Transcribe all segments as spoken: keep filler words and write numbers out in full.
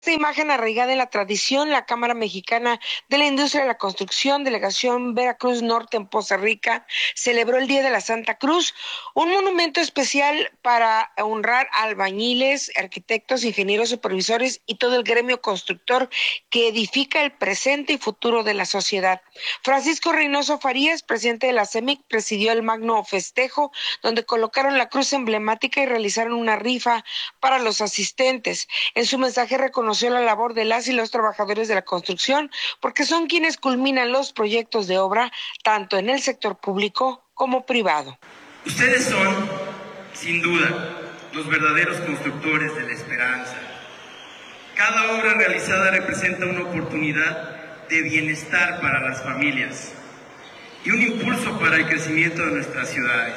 Esta imagen arraigada en la tradición, la Cámara Mexicana de la Industria de la Construcción, Delegación Veracruz Norte en Poza Rica, celebró el Día de la Santa Cruz, un monumento especial para honrar a albañiles, arquitectos, ingenieros, supervisores y todo el gremio constructor que edifica el presente y futuro de la sociedad. Francisco Reynoso Farías, presidente de la C E M I C, presidió el magno festejo, donde colocaron la cruz emblemática y realizaron una rifa para los asistentes. En su mensaje reconoció la labor de las y los trabajadores de la construcción, porque son quienes culminan los proyectos de obra, tanto en el sector público como privado. Ustedes son, sin duda, los verdaderos constructores de la esperanza. Cada obra realizada representa una oportunidad de bienestar para las familias y un impulso para el crecimiento de nuestras ciudades.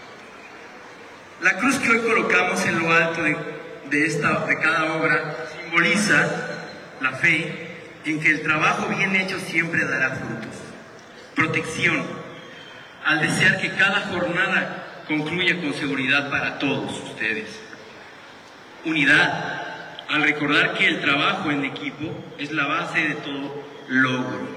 La cruz que hoy colocamos en lo alto de, de, esta, de cada obra simboliza la fe en que el trabajo bien hecho siempre dará frutos. Protección, al desear que cada jornada concluya con seguridad para todos ustedes. Unidad, al recordar que el trabajo en equipo es la base de todo logro.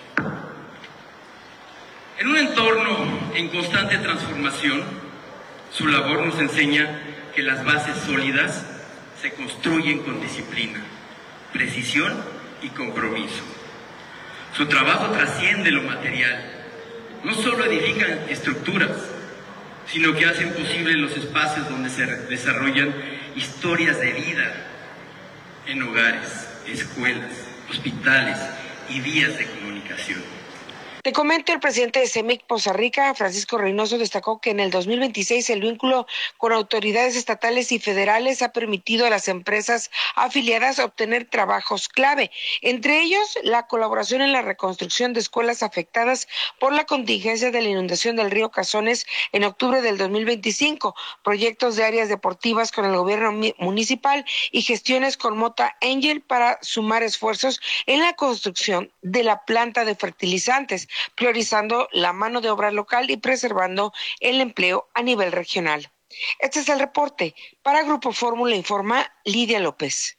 En un entorno en constante transformación, su labor nos enseña que las bases sólidas se construyen con disciplina, precisión y compromiso. Su trabajo trasciende lo material. No solo edifican estructuras, sino que hacen posible los espacios donde se desarrollan historias de vida en hogares, escuelas, hospitales y vías de comunicación. Te comento, el presidente de C E M I C Poza Rica, Francisco Reynoso, destacó que en el dos mil veintiséis el vínculo con autoridades estatales y federales ha permitido a las empresas afiliadas obtener trabajos clave, entre ellos la colaboración en la reconstrucción de escuelas afectadas por la contingencia de la inundación del río Cazones en octubre del dos mil veinticinco, proyectos de áreas deportivas con el gobierno municipal y gestiones con Mota Angel para sumar esfuerzos en la construcción de la planta de fertilizantes, priorizando la mano de obra local y preservando el empleo a nivel regional. Este es el reporte. Para Grupo Fórmula informa Lidia López.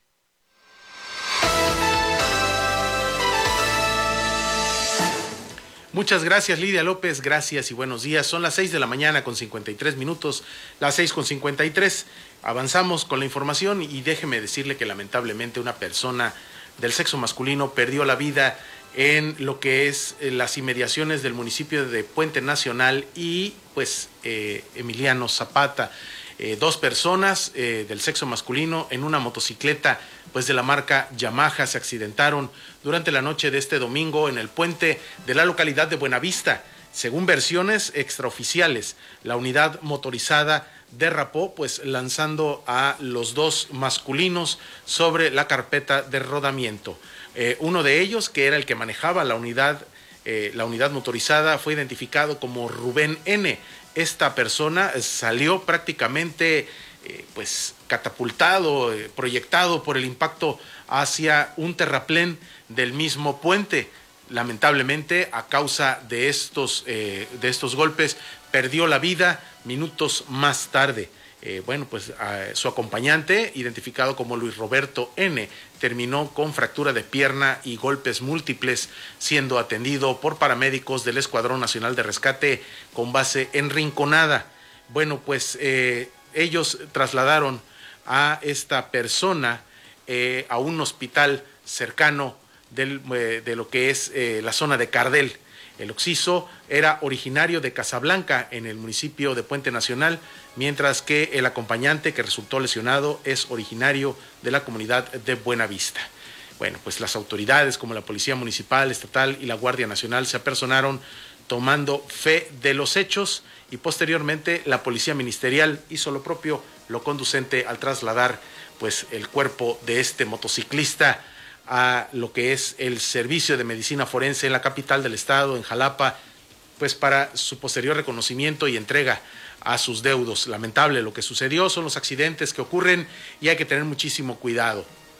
Muchas gracias, Lidia López, gracias y buenos días. Son las seis de la mañana con cincuenta y tres minutos, las seis con cincuenta y tres. Avanzamos con la información y déjeme decirle que lamentablemente una persona del sexo masculino perdió la vida en lo que es las inmediaciones del municipio de Puente Nacional y pues eh, Emiliano Zapata. Eh, dos personas eh, del sexo masculino en una motocicleta pues de la marca Yamaha se accidentaron durante la noche de este domingo en el puente de la localidad de Buenavista. Según versiones extraoficiales, la unidad motorizada derrapó pues lanzando a los dos masculinos sobre la carpeta de rodamiento. Eh, uno de ellos, que era el que manejaba la unidad, eh, la unidad motorizada, fue identificado como Rubén N. Esta persona salió prácticamente eh, pues catapultado, eh, proyectado por el impacto hacia un terraplén del mismo puente. Lamentablemente, a causa de estos, eh, de estos golpes, perdió la vida minutos más tarde. Eh, bueno, pues eh, su acompañante, identificado como Luis Roberto N., terminó con fractura de pierna y golpes múltiples, siendo atendido por paramédicos del Escuadrón Nacional de Rescate con base en Rinconada. Bueno, pues eh, ellos trasladaron a esta persona eh, a un hospital cercano del, eh, de lo que es eh, la zona de Cardel. El occiso era originario de Casablanca, en el municipio de Puente Nacional, mientras que el acompañante que resultó lesionado es originario de la comunidad de Buenavista. Bueno, pues las autoridades como la Policía Municipal, Estatal y la Guardia Nacional se apersonaron tomando fe de los hechos y posteriormente la Policía Ministerial hizo lo propio, lo conducente al trasladar pues el cuerpo de este motociclista a lo que es el servicio de medicina forense en la capital del estado, en Jalapa, pues para su posterior reconocimiento y entrega a sus deudos. Lamentable lo que sucedió, son los accidentes que ocurren y hay que tener muchísimo cuidado.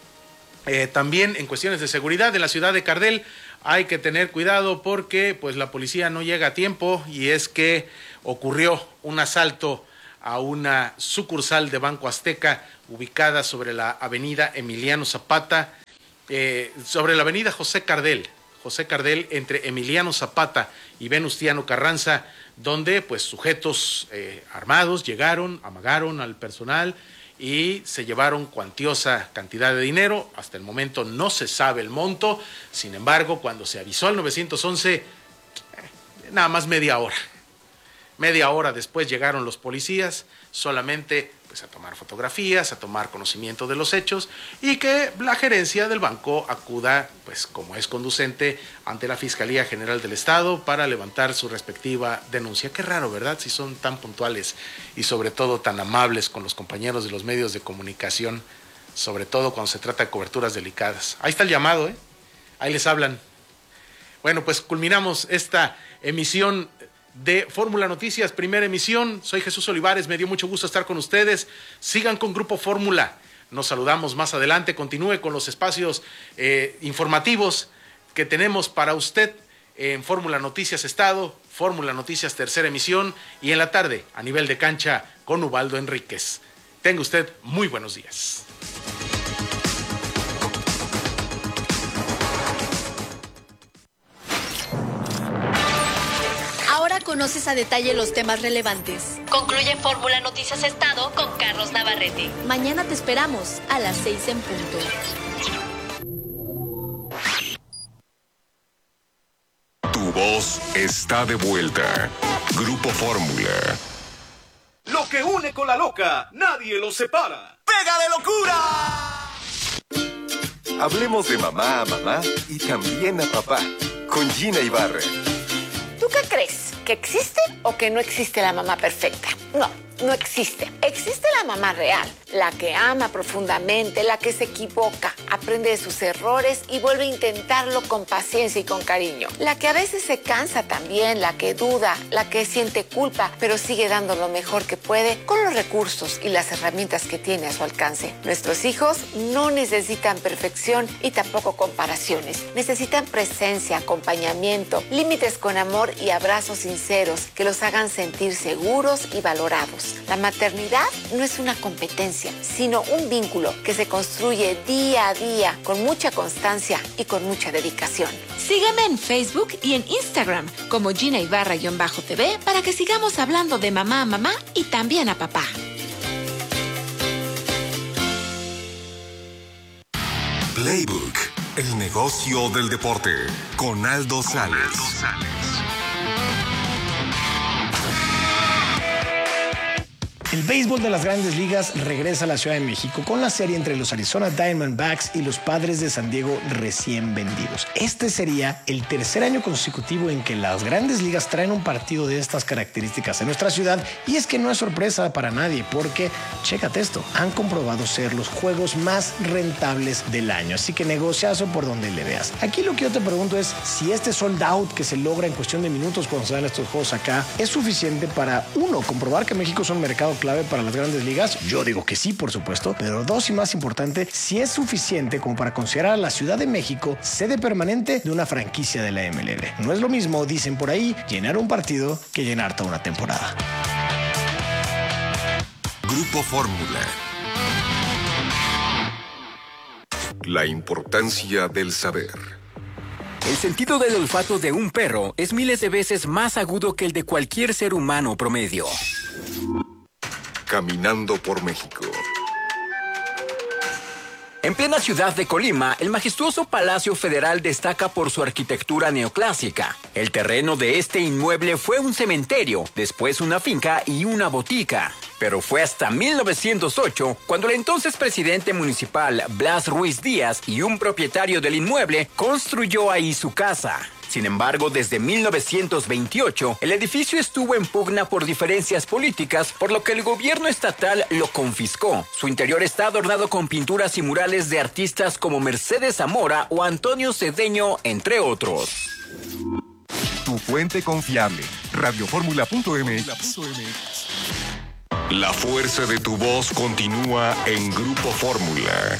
Eh, también en cuestiones de seguridad en la ciudad de Cardel hay que tener cuidado porque pues la policía no llega a tiempo y es que ocurrió un asalto a una sucursal de Banco Azteca ubicada sobre la avenida Emiliano Zapata, eh, sobre la avenida José Cardel, José Cardel entre Emiliano Zapata y Venustiano Carranza, donde pues sujetos eh, armados llegaron, amagaron al personal y se llevaron cuantiosa cantidad de dinero. Hasta el momento no se sabe el monto, sin embargo, cuando se avisó al nueve once, eh, nada más media hora. Media hora después llegaron los policías, solamente pues, a tomar fotografías, a tomar conocimiento de los hechos y que la gerencia del banco acuda, pues como es conducente, ante la Fiscalía General del Estado para levantar su respectiva denuncia. Qué raro, ¿verdad? Si son tan puntuales y sobre todo tan amables con los compañeros de los medios de comunicación, sobre todo cuando se trata de coberturas delicadas. Ahí está el llamado, ¿eh? Ahí les hablan. Bueno, pues culminamos esta emisión de Fórmula Noticias, primera emisión. Soy Jesús Olivares, me dio mucho gusto estar con ustedes. Sigan con Grupo Fórmula. Nos saludamos más adelante. Continúe con los espacios eh, informativos que tenemos para usted en Fórmula Noticias Estado, Fórmula Noticias tercera emisión y en la tarde a nivel de cancha con Ubaldo Enríquez. Tenga usted muy buenos días. Conoces a detalle los temas relevantes. Concluye Fórmula Noticias Estado con Carlos Navarrete. Mañana te esperamos a las seis en punto. Tu voz está de vuelta. Grupo Fórmula. Lo que une con la loca, nadie lo separa. ¡Pega de locura! Hablemos de mamá a mamá y también a papá. Con Gina Ibarra. ¿Tú qué crees? ¿Que existe o que no existe la mamá perfecta? No, no existe. Existe la mamá real, la que ama profundamente, la que se equivoca, aprende de sus errores y vuelve a intentarlo con paciencia y con cariño. La que a veces se cansa también, la que duda, la que siente culpa, pero sigue dando lo mejor que puede con los recursos y las herramientas que tiene a su alcance. Nuestros hijos no necesitan perfección y tampoco comparaciones. Necesitan presencia, acompañamiento, límites con amor y abrazos sinceros que los hagan sentir seguros y valorados. La maternidad no es una competencia, sino un vínculo que se construye día a día con mucha constancia y con mucha dedicación. Sígueme en Facebook y en Instagram como Gina Ibarra-T V para que sigamos hablando de mamá a mamá y también a papá. Playbook, el negocio del deporte, con Aldo Sales. El béisbol de las Grandes Ligas regresa a la Ciudad de México con la serie entre los Arizona Diamondbacks y los Padres de San Diego recién vendidos. Este sería el tercer año consecutivo en que las Grandes Ligas traen un partido de estas características en nuestra ciudad, y es que no es sorpresa para nadie porque, chécate esto, han comprobado ser los juegos más rentables del año, así que negociazo por donde le veas. Aquí lo que yo te pregunto es si este sold out que se logra en cuestión de minutos cuando se dan estos juegos acá es suficiente para, uno, comprobar que México es un mercado clave para las Grandes Ligas. Yo digo que sí, por supuesto, pero dos, y más importante, si es suficiente como para considerar a la Ciudad de México sede permanente de una franquicia de la M L B. No es lo mismo, dicen por ahí, llenar un partido que llenar toda una temporada. Grupo Fórmula. La importancia del saber. El sentido del olfato de un perro es miles de veces más agudo que el de cualquier ser humano promedio. Caminando por México. En plena ciudad de Colima, el majestuoso Palacio Federal destaca por su arquitectura neoclásica. El terreno de este inmueble fue un cementerio, después una finca y una botica. Pero fue hasta mil novecientos ocho cuando el entonces presidente municipal Blas Ruiz Díaz y un propietario del inmueble construyó ahí su casa. Sin embargo, desde mil novecientos veintiocho, el edificio estuvo en pugna por diferencias políticas, por lo que el gobierno estatal lo confiscó. Su interior está adornado con pinturas y murales de artistas como Mercedes Zamora o Antonio Cedeño, entre otros. Tu fuente confiable, radioformula punto m x. La fuerza de tu voz continúa en Grupo Fórmula.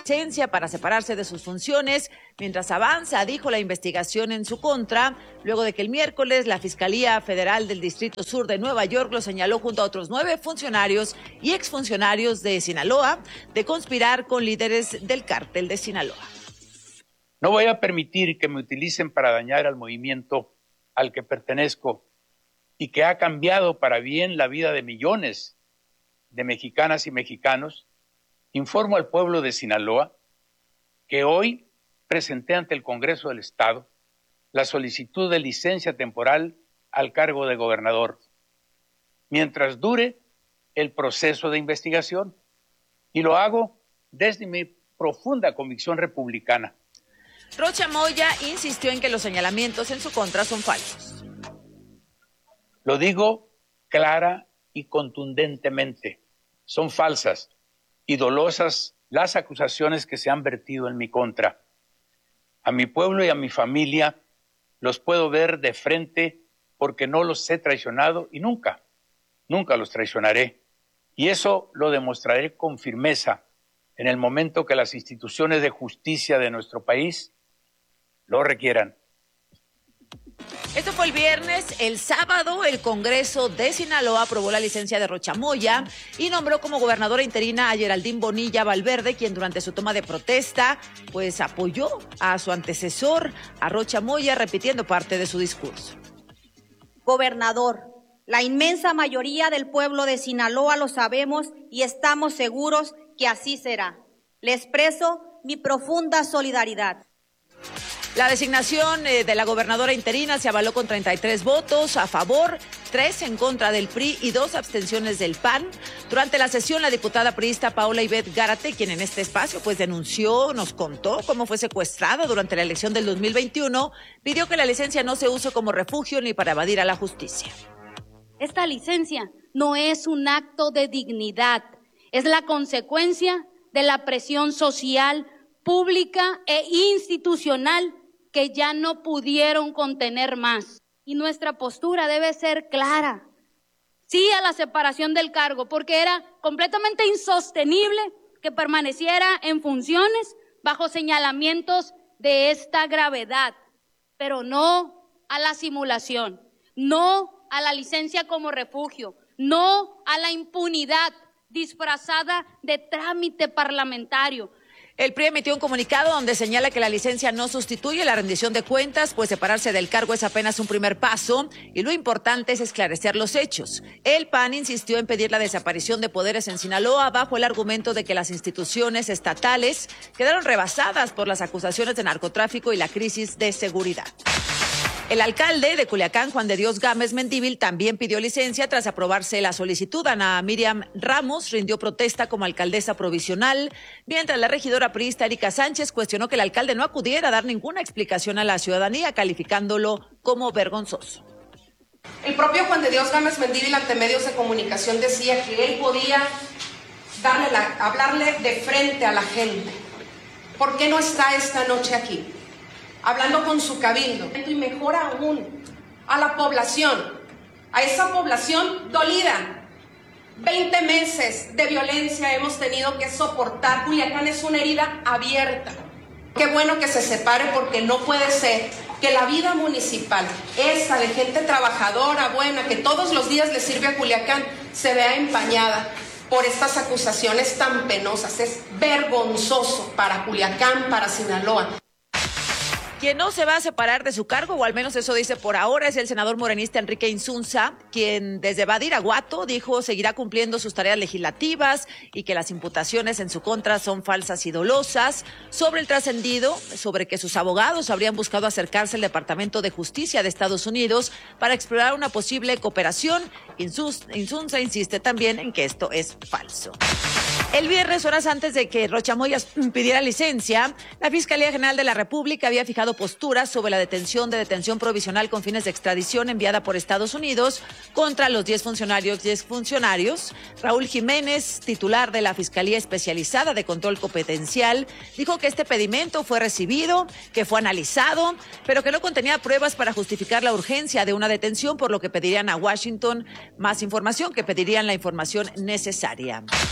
licencia para separarse de sus funciones mientras avanza, dijo, la investigación en su contra, luego de que el miércoles la Fiscalía Federal del Distrito Sur de Nueva York lo señaló junto a otros nueve funcionarios y exfuncionarios de Sinaloa de conspirar con líderes del cártel de Sinaloa. No voy a permitir que me utilicen para dañar al movimiento al que pertenezco y que ha cambiado para bien la vida de millones de mexicanas y mexicanos. Informo al pueblo de Sinaloa que hoy presenté ante el Congreso del Estado la solicitud de licencia temporal al cargo de gobernador, mientras dure el proceso de investigación, y lo hago desde mi profunda convicción republicana. Rocha Moya insistió en que los señalamientos en su contra son falsos. Lo digo clara y contundentemente, son falsas y dolosas las acusaciones que se han vertido en mi contra. A mi pueblo y a mi familia los puedo ver de frente porque no los he traicionado y nunca, nunca los traicionaré. Y eso lo demostraré con firmeza en el momento que las instituciones de justicia de nuestro país lo requieran. Esto fue el viernes. El sábado, el Congreso de Sinaloa aprobó la licencia de Rocha Moya y nombró como gobernadora interina a Geraldine Bonilla Valverde, quien durante su toma de protesta pues apoyó a su antecesor, a Rocha Moya, repitiendo parte de su discurso. Gobernador, la inmensa mayoría del pueblo de Sinaloa lo sabemos y estamos seguros que así será. Le expreso mi profunda solidaridad. La designación de la gobernadora interina se avaló con treinta y tres votos a favor, tres en contra del P R I y dos abstenciones del P A N. Durante la sesión, la diputada priista Paola Ivette Gárate, quien en este espacio pues denunció, nos contó cómo fue secuestrada durante la elección del dos mil veintiuno, pidió que la licencia no se use como refugio ni para evadir a la justicia. Esta licencia no es un acto de dignidad, es la consecuencia de la presión social, pública e institucional que ya no pudieron contener más. Y nuestra postura debe ser clara. Sí a la separación del cargo, porque era completamente insostenible que permaneciera en funciones bajo señalamientos de esta gravedad, pero no a la simulación, no a la licencia como refugio, no a la impunidad disfrazada de trámite parlamentario. El P R I emitió un comunicado donde señala que la licencia no sustituye la rendición de cuentas, pues separarse del cargo es apenas un primer paso y lo importante es esclarecer los hechos. El P A N insistió en pedir la desaparición de poderes en Sinaloa bajo el argumento de que las instituciones estatales quedaron rebasadas por las acusaciones de narcotráfico y la crisis de seguridad. El alcalde de Culiacán, Juan de Dios Gámez Mendívil, también pidió licencia tras aprobarse la solicitud. Ana Miriam Ramos rindió protesta como alcaldesa provisional, mientras la regidora priista Erika Sánchez cuestionó que el alcalde no acudiera a dar ninguna explicación a la ciudadanía, calificándolo como vergonzoso. El propio Juan de Dios Gámez Mendívil ante medios de comunicación decía que él podía darle la, hablarle de frente a la gente. ¿Por qué no está esta noche aquí? Hablando con su cabildo, y mejor aún, a la población, a esa población dolida. veinte meses de violencia hemos tenido que soportar. Culiacán es una herida abierta. Qué bueno que se separe, porque no puede ser que la vida municipal, esa de gente trabajadora, buena, que todos los días le sirve a Culiacán, se vea empañada por estas acusaciones tan penosas. Es vergonzoso para Culiacán, para Sinaloa. Quien no se va a separar de su cargo, o al menos eso dice por ahora, es el senador morenista Enrique Insunza, quien desde Badiraguato dijo seguirá cumpliendo sus tareas legislativas y que las imputaciones en su contra son falsas y dolosas. Sobre el trascendido, sobre que sus abogados habrían buscado acercarse al Departamento de Justicia de Estados Unidos para explorar una posible cooperación, Insunza insiste también en que esto es falso. El viernes, horas antes de que Rocha Moya pidiera licencia, la Fiscalía General de la República había fijado posturas sobre la detención de detención provisional con fines de extradición enviada por Estados Unidos contra los diez funcionarios y exfuncionarios. Raúl Jiménez, titular de la Fiscalía Especializada de Control Competencial, dijo que este pedimento fue recibido, que fue analizado, pero que no contenía pruebas para justificar la urgencia de una detención, por lo que pedirían a Washington más información, que pedirían la información necesaria.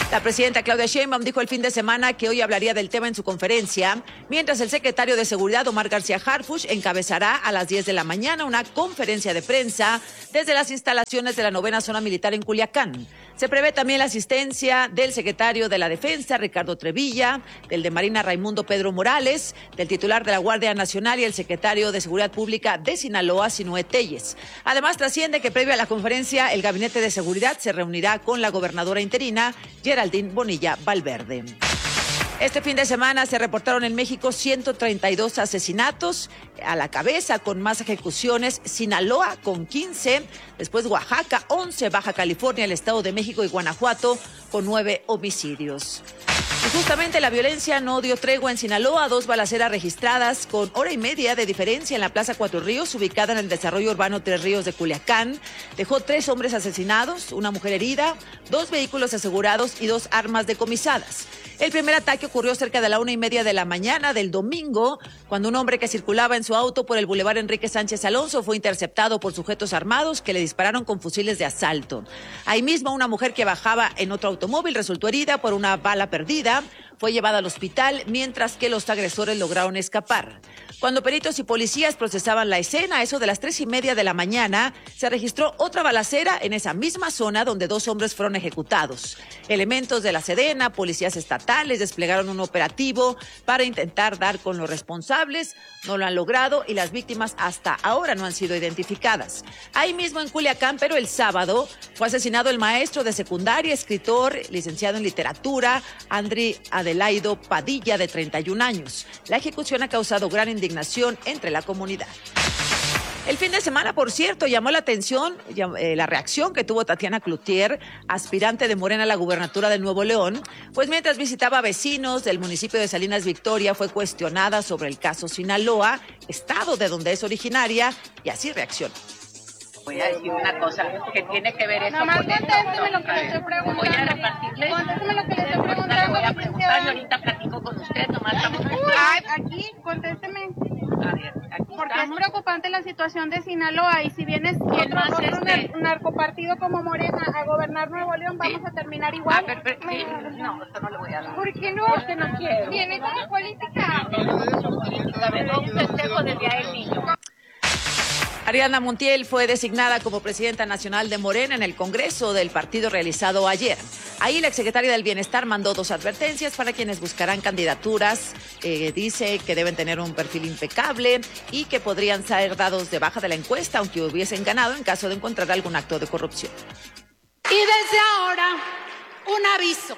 La presidenta Claudia Sheinbaum dijo el fin de semana que hoy hablaría del tema en su conferencia, mientras el secretario de Seguridad, Omar García Harfuch, encabezará a las diez de la mañana una conferencia de prensa desde las instalaciones de la novena zona militar en Culiacán. Se prevé también la asistencia del secretario de la Defensa, Ricardo Trevilla, del de Marina, Raimundo Pedro Morales, del titular de la Guardia Nacional y el secretario de Seguridad Pública de Sinaloa, Sinúe Telles. Además, trasciende que previo a la conferencia, el Gabinete de Seguridad se reunirá con la gobernadora interina, Geraldine Bonilla Valverde. Este fin de semana se reportaron en México ciento treinta y dos asesinatos, a la cabeza con más ejecuciones Sinaloa con quince, después Oaxaca once, Baja California, el Estado de México y Guanajuato con nueve homicidios. Y justamente la violencia no dio tregua en Sinaloa, dos balaceras registradas con hora y media de diferencia en la Plaza Cuatro Ríos, ubicada en el desarrollo urbano Tres Ríos de Culiacán. Dejó tres hombres asesinados, una mujer herida, dos vehículos asegurados y dos armas decomisadas. El primer ataque ocurrió cerca de la una y media de la mañana del domingo, cuando un hombre que circulaba en su auto por el Boulevard Enrique Sánchez Alonso fue interceptado por sujetos armados que le dispararon con fusiles de asalto. Ahí mismo, una mujer que bajaba en otro automóvil resultó herida por una bala perdida. Fue llevada al hospital, mientras que los agresores lograron escapar. Cuando peritos y policías procesaban la escena, a eso de las tres y media de la mañana, se registró otra balacera en esa misma zona donde dos hombres fueron ejecutados. Elementos de la Sedena, policías estatales, desplegaron un operativo para intentar dar con los responsables. No lo han logrado y las víctimas hasta ahora no han sido identificadas. Ahí mismo en Culiacán, pero el sábado, fue asesinado el maestro de secundaria, escritor, licenciado en literatura, Andri Adelaido Padilla, de treinta y un años. La ejecución ha causado gran indignación entre la comunidad. El fin de semana, por cierto, llamó la atención eh, la reacción que tuvo Tatiana Cloutier, aspirante de Morena a la gubernatura de Nuevo León, pues mientras visitaba vecinos del municipio de Salinas Victoria, fue cuestionada sobre el caso Sinaloa, estado de donde es originaria, y así reaccionó. Voy a decir una cosa que tiene que ver eso Nomás con esto. contésteme lo que le estoy preguntando. Voy a repartirle. Contésteme lo que le estoy preguntando. Le voy a preguntar y ahorita platico con usted. Nomás estamos... Ay, aquí, contésteme. A ver, aquí Porque estamos. es preocupante la situación de Sinaloa y si vienes ¿Quién otro, más otro este? nar- narcopartido como Morena a gobernar Nuevo León, vamos a terminar igual. Ah, pero, pero, sí, no, esto no le voy a dar. ¿Por qué no? Porque no quiero. Viene como política. A ver, un festejo del Día del Niño. Ariadna Montiel fue designada como presidenta nacional de Morena en el Congreso del partido realizado ayer. Ahí la exsecretaria del Bienestar mandó dos advertencias para quienes buscarán candidaturas. Eh, dice que deben tener un perfil impecable y que podrían ser dados de baja de la encuesta, aunque hubiesen ganado en caso de encontrar algún acto de corrupción. Y desde ahora, un aviso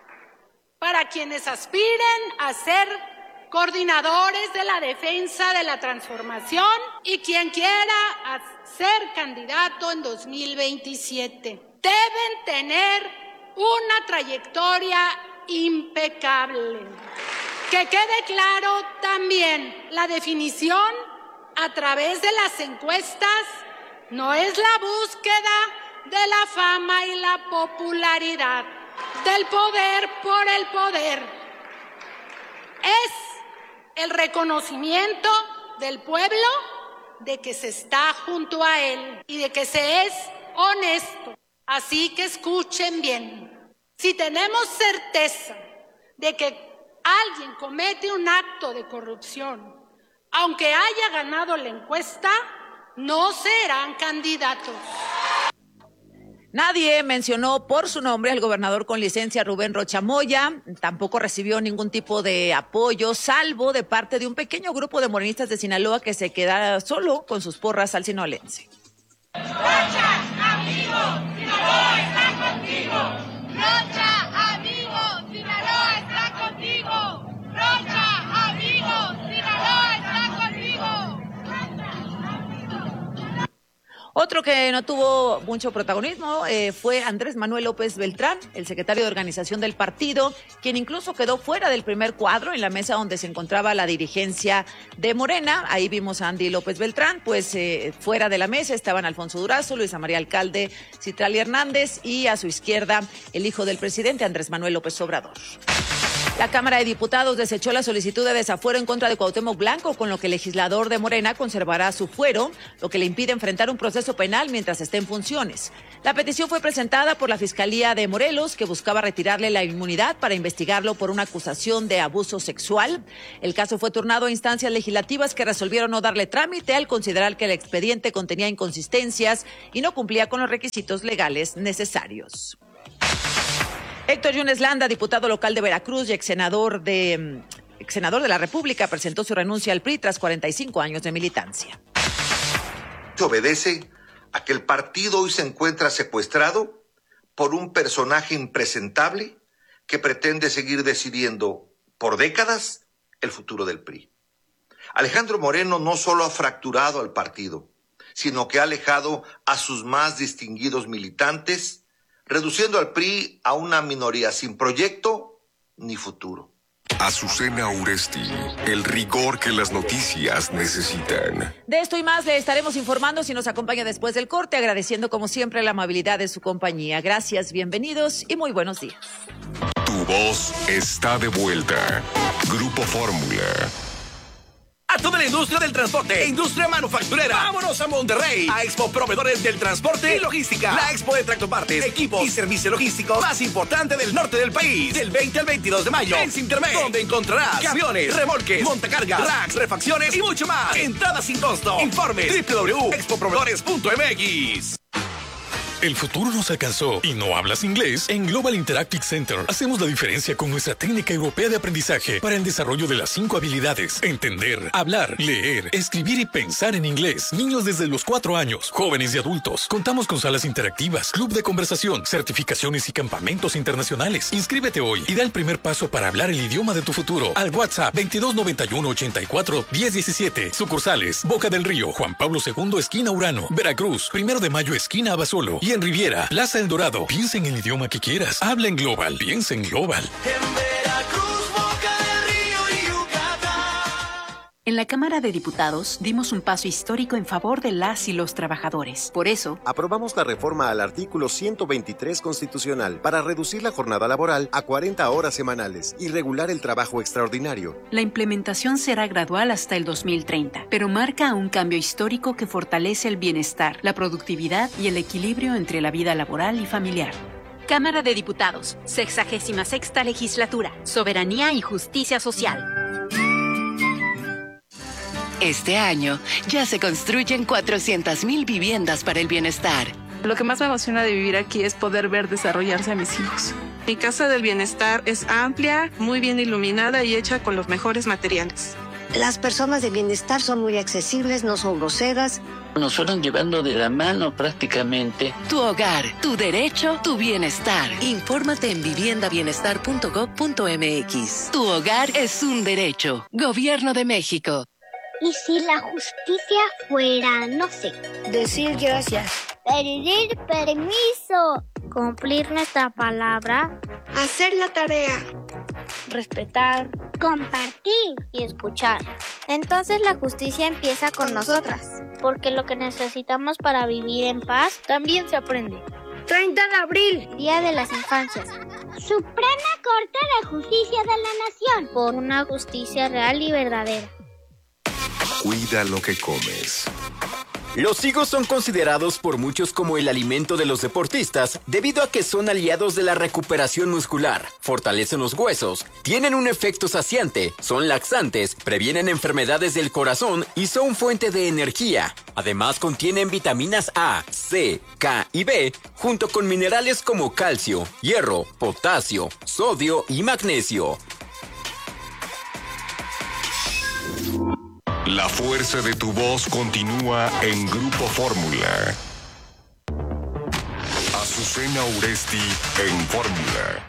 para quienes aspiren a ser coordinadores de la defensa de la transformación y quien quiera ser candidato en dos mil veintisiete. Deben tener una trayectoria impecable. Que quede claro también, la definición a través de las encuestas no es la búsqueda de la fama y la popularidad, del poder por el poder. Es el reconocimiento del pueblo de que se está junto a él y de que se es honesto. Así que escuchen bien. Si tenemos certeza de que alguien comete un acto de corrupción, aunque haya ganado la encuesta, no serán candidatos. Nadie mencionó por su nombre al gobernador con licencia Rubén Rocha Moya, tampoco recibió ningún tipo de apoyo, salvo de parte de un pequeño grupo de morenistas de Sinaloa que se queda solo con sus porras al sinaloense. Rocha, amigo, Sinaloa está contigo. Rocha, amigo, Sinaloa está contigo. Rocha, amigo, Sinaloa está contigo. Otro que no tuvo mucho protagonismo eh, fue Andrés Manuel López Beltrán, el secretario de organización del partido, quien incluso quedó fuera del primer cuadro en la mesa donde se encontraba la dirigencia de Morena. Ahí vimos a Andy López Beltrán, pues eh, fuera de la mesa estaban Alfonso Durazo, Luisa María Alcalde, Citlali Hernández y a su izquierda el hijo del presidente, Andrés Manuel López Obrador. La Cámara de Diputados desechó la solicitud de desafuero en contra de Cuauhtémoc Blanco, con lo que el legislador de Morena conservará su fuero, lo que le impide enfrentar un proceso penal mientras esté en funciones. La petición fue presentada por la Fiscalía de Morelos, que buscaba retirarle la inmunidad para investigarlo por una acusación de abuso sexual. El caso fue turnado a instancias legislativas que resolvieron no darle trámite al considerar que el expediente contenía inconsistencias y no cumplía con los requisitos legales necesarios. Héctor Yunes Landa, diputado local de Veracruz y ex senador de, ex senador de la República, presentó su renuncia al P R I tras cuarenta y cinco años de militancia. Obedece a que el partido hoy se encuentra secuestrado por un personaje impresentable que pretende seguir decidiendo por décadas el futuro del P R I. Alejandro Moreno no solo ha fracturado al partido, sino que ha alejado a sus más distinguidos militantes, reduciendo al P R I a una minoría sin proyecto ni futuro. Azucena Uresti, el rigor que las noticias necesitan. De esto y más le estaremos informando si nos acompaña después del corte, agradeciendo como siempre la amabilidad de su compañía. Gracias, bienvenidos y muy buenos días. Tu voz está de vuelta. Grupo Fórmula. A toda la industria del transporte e industria manufacturera. Vámonos a Monterrey, a Expo Proveedores del Transporte y Logística. La expo de tractopartes, equipos y servicios logísticos más importante del norte del país. Del veinte al veintidós de mayo en Cintermex, donde encontrarás camiones, remolques, montacargas, racks, refacciones y mucho más. Entrada sin costo. Informe doble u doble u doble u punto expo proveedores punto m x. El futuro nos alcanzó y no hablas inglés. En Global Interactive Center hacemos la diferencia con nuestra técnica europea de aprendizaje para el desarrollo de las cinco habilidades: entender, hablar, leer, escribir y pensar en inglés. Niños desde los cuatro años, jóvenes y adultos. Contamos con salas interactivas, club de conversación, certificaciones y campamentos internacionales. Inscríbete hoy y da el primer paso para hablar el idioma de tu futuro al WhatsApp veintidós noventa y uno ochenta y cuatro diez diecisiete. Sucursales: Boca del Río, Juan Pablo segundo, esquina Urano; Veracruz, Primero de Mayo, esquina Abasolo; y en Riviera, Plaza El Dorado. Piensa en el idioma que quieras. Habla en Global. Piensa en Global. En Veracruz, Boca del Río y Yucatán. En la Cámara de Diputados dimos un paso histórico en favor de las y los trabajadores. Por eso, aprobamos la reforma al artículo ciento veintitrés constitucional para reducir la jornada laboral a cuarenta horas semanales y regular el trabajo extraordinario. La implementación será gradual hasta el dos mil treinta, pero marca un cambio histórico que fortalece el bienestar, la productividad y el equilibrio entre la vida laboral y familiar. Cámara de Diputados, sexagésima sexta legislatura, Soberanía y Justicia Social. Este año ya se construyen cuatrocientas mil viviendas para el bienestar. Lo que más me emociona de vivir aquí es poder ver desarrollarse a mis hijos. Mi casa del bienestar es amplia, muy bien iluminada y hecha con los mejores materiales. Las personas de bienestar son muy accesibles, no son groseras. Nos fueron llevando de la mano prácticamente. Tu hogar, tu derecho, tu bienestar. Infórmate en vivienda bienestar punto gob punto m x. Tu hogar es un derecho. Gobierno de México. ¿Y si la justicia fuera, no sé, decir gracias, pedir permiso, cumplir nuestra palabra, hacer la tarea, respetar, compartir y escuchar? Entonces la justicia empieza con nosotras, porque lo que necesitamos para vivir en paz también se aprende. treinta de abril, Día de las Infancias. Suprema Corte de Justicia de la Nación, por una justicia real y verdadera. Cuida lo que comes. Los higos son considerados por muchos como el alimento de los deportistas debido a que son aliados de la recuperación muscular, fortalecen los huesos, tienen un efecto saciante, son laxantes, previenen enfermedades del corazón y son fuente de energía. Además contienen vitaminas A, C, K y B, junto con minerales como calcio, hierro, potasio, sodio y magnesio. La fuerza de tu voz continúa en Grupo Fórmula. Azucena Uresti en Fórmula.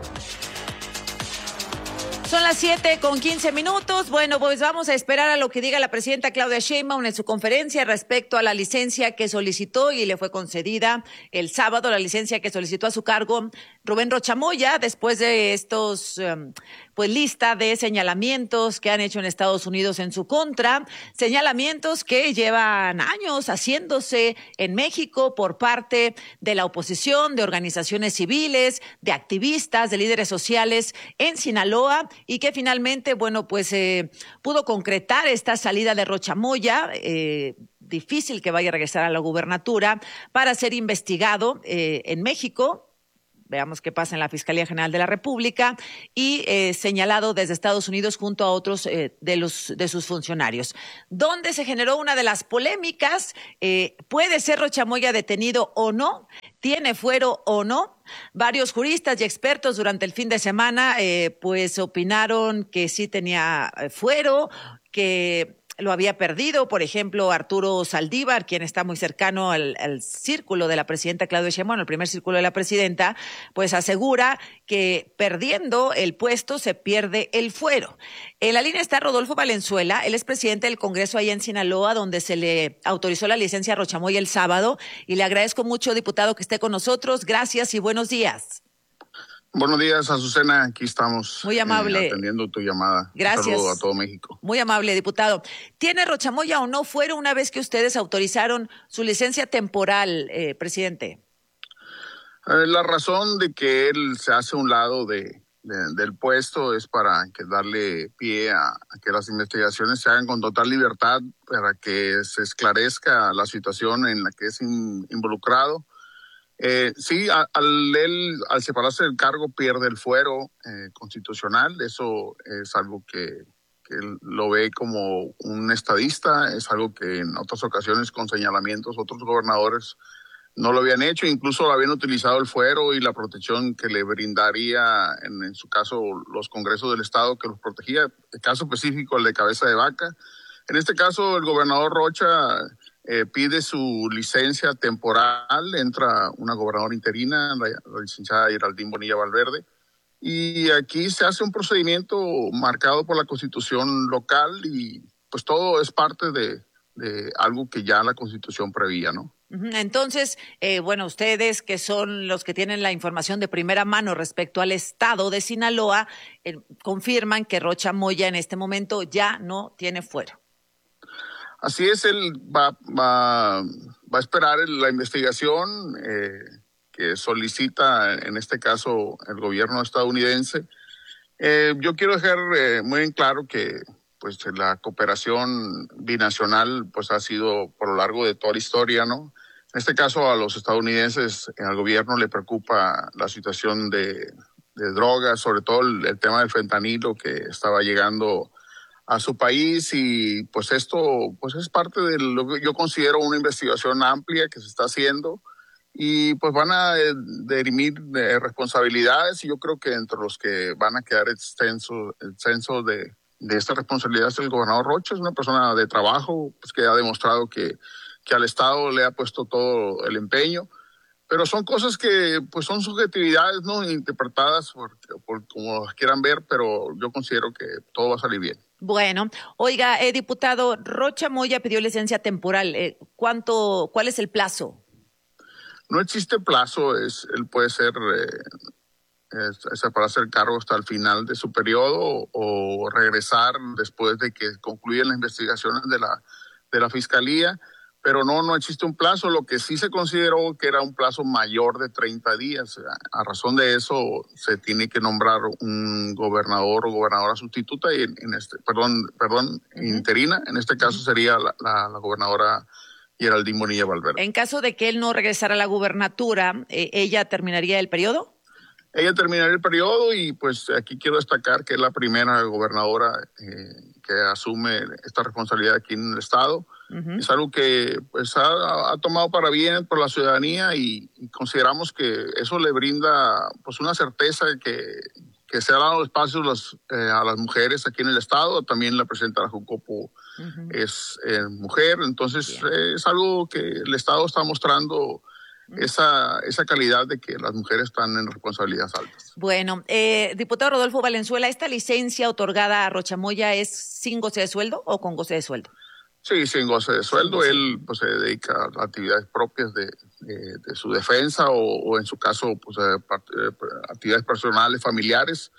Son las siete con quince minutos. Bueno, pues vamos a esperar a lo que diga la presidenta Claudia Sheinbaum en su conferencia respecto a la licencia que solicitó y le fue concedida el sábado, la licencia que solicitó a su cargo Rubén Rocha Moya después de estos um, pues lista de señalamientos que han hecho en Estados Unidos en su contra, señalamientos que llevan años haciéndose en México por parte de la oposición, de organizaciones civiles, de activistas, de líderes sociales en Sinaloa y que finalmente, bueno, pues eh, pudo concretar esta salida de Rocha Moya, eh, difícil que vaya a regresar a la gubernatura, para ser investigado eh, en México. Veamos qué pasa en la Fiscalía General de la República y eh, señalado desde Estados Unidos junto a otros eh, de los de sus funcionarios. ¿Dónde se generó una de las polémicas? Eh, ¿Puede ser Rocha Moya detenido o no? ¿Tiene fuero o no? Varios juristas y expertos durante el fin de semana eh, pues opinaron que sí tenía fuero, que lo había perdido. Por ejemplo, Arturo Saldívar, quien está muy cercano al, al círculo de la presidenta Claudia Sheinbaum, el primer círculo de la presidenta, pues asegura que perdiendo el puesto se pierde el fuero. En la línea está Rodolfo Valenzuela, él es presidente del Congreso allá en Sinaloa, donde se le autorizó la licencia a Rocha Moya el sábado, y le agradezco mucho, diputado, que esté con nosotros. Gracias y buenos días. Buenos días, Azucena. Aquí estamos. Muy amable. Eh, atendiendo tu llamada. Gracias. Un saludo a todo México. Muy amable, diputado. ¿Tiene Rocha Moya o no fuero una vez que ustedes autorizaron su licencia temporal, eh, presidente? Eh, la razón de que él se hace a un lado de, de, del puesto es para que darle pie a, a que las investigaciones se hagan con total libertad, para que se esclarezca la situación en la que es in, involucrado. Eh, sí, a, al él, al separarse del cargo, pierde el fuero eh, constitucional. Eso es algo que, que él lo ve como un estadista, es algo que en otras ocasiones con señalamientos otros gobernadores no lo habían hecho, incluso habían utilizado el fuero y la protección que le brindaría, en, en su caso, los congresos del estado que los protegía, el caso específico el de Cabeza de Vaca. En este caso, el gobernador Rocha Eh, pide su licencia temporal, entra una gobernadora interina, la, la licenciada Geraldine Bonilla Valverde, y aquí se hace un procedimiento marcado por la Constitución local y pues todo es parte de, de algo que ya la Constitución prevía, ¿no? Entonces, eh, bueno, ustedes que son los que tienen la información de primera mano respecto al estado de Sinaloa, eh, confirman que Rocha Moya en este momento ya no tiene fuero. Así es, él va, va, va a esperar la investigación eh, que solicita, en este caso, el gobierno estadounidense. Eh, yo quiero dejar eh, muy en claro que pues, la cooperación binacional pues, ha sido por lo largo de toda la historia, ¿no? En este caso, a los estadounidenses, al gobierno le preocupa la situación de, de drogas, sobre todo el, el tema del fentanilo que estaba llegando a su país, y pues esto pues es parte de lo que yo considero una investigación amplia que se está haciendo, y pues van a eh, dirimir eh, responsabilidades, y yo creo que entre los que van a quedar extenso, el censo de, de esta responsabilidad es el gobernador Rocha. Es una persona de trabajo pues, que ha demostrado que, que al Estado le ha puesto todo el empeño. Pero son cosas que pues son subjetividades, ¿no? Interpretadas por, por como las quieran ver, pero yo considero que todo va a salir bien. Bueno, oiga, eh, diputado, Rocha Moya pidió licencia temporal. Eh, ¿cuánto, cuál es el plazo? No existe plazo, es él puede ser eh, es, es para hacer cargo hasta el final de su periodo o, o regresar después de que concluyan las investigaciones de la de la fiscalía. Pero no, no existe un plazo. Lo que sí se consideró que era un plazo mayor de treinta días. A razón de eso se tiene que nombrar un gobernador o gobernadora sustituta, y en, en este, perdón, perdón, uh-huh. interina. En este caso sería la, la, la gobernadora Geraldine Bonilla Valverde. En caso de que él no regresara a la gubernatura, eh, ¿ella terminaría el periodo? Ella terminaría el periodo, y pues aquí quiero destacar que es la primera gobernadora eh, que asume esta responsabilidad aquí en el estado. Uh-huh. Es algo que pues ha, ha tomado para bien por la ciudadanía, y, y consideramos que eso le brinda pues una certeza que, que se ha dado espacio las, eh, a las mujeres aquí en el estado. También la presidenta de la Jucopo uh-huh. es eh, mujer, entonces eh, es algo que el estado está mostrando esa, esa calidad de que las mujeres están en responsabilidades altas. Bueno, eh, diputado Rodolfo Valenzuela, ¿esta licencia otorgada a Rocha Moya es sin goce de sueldo o con goce de sueldo? Sí, sin goce de sueldo. Él pues, se dedica a actividades propias de, de, de su defensa o, o en su caso pues, a, a actividades personales, familiares.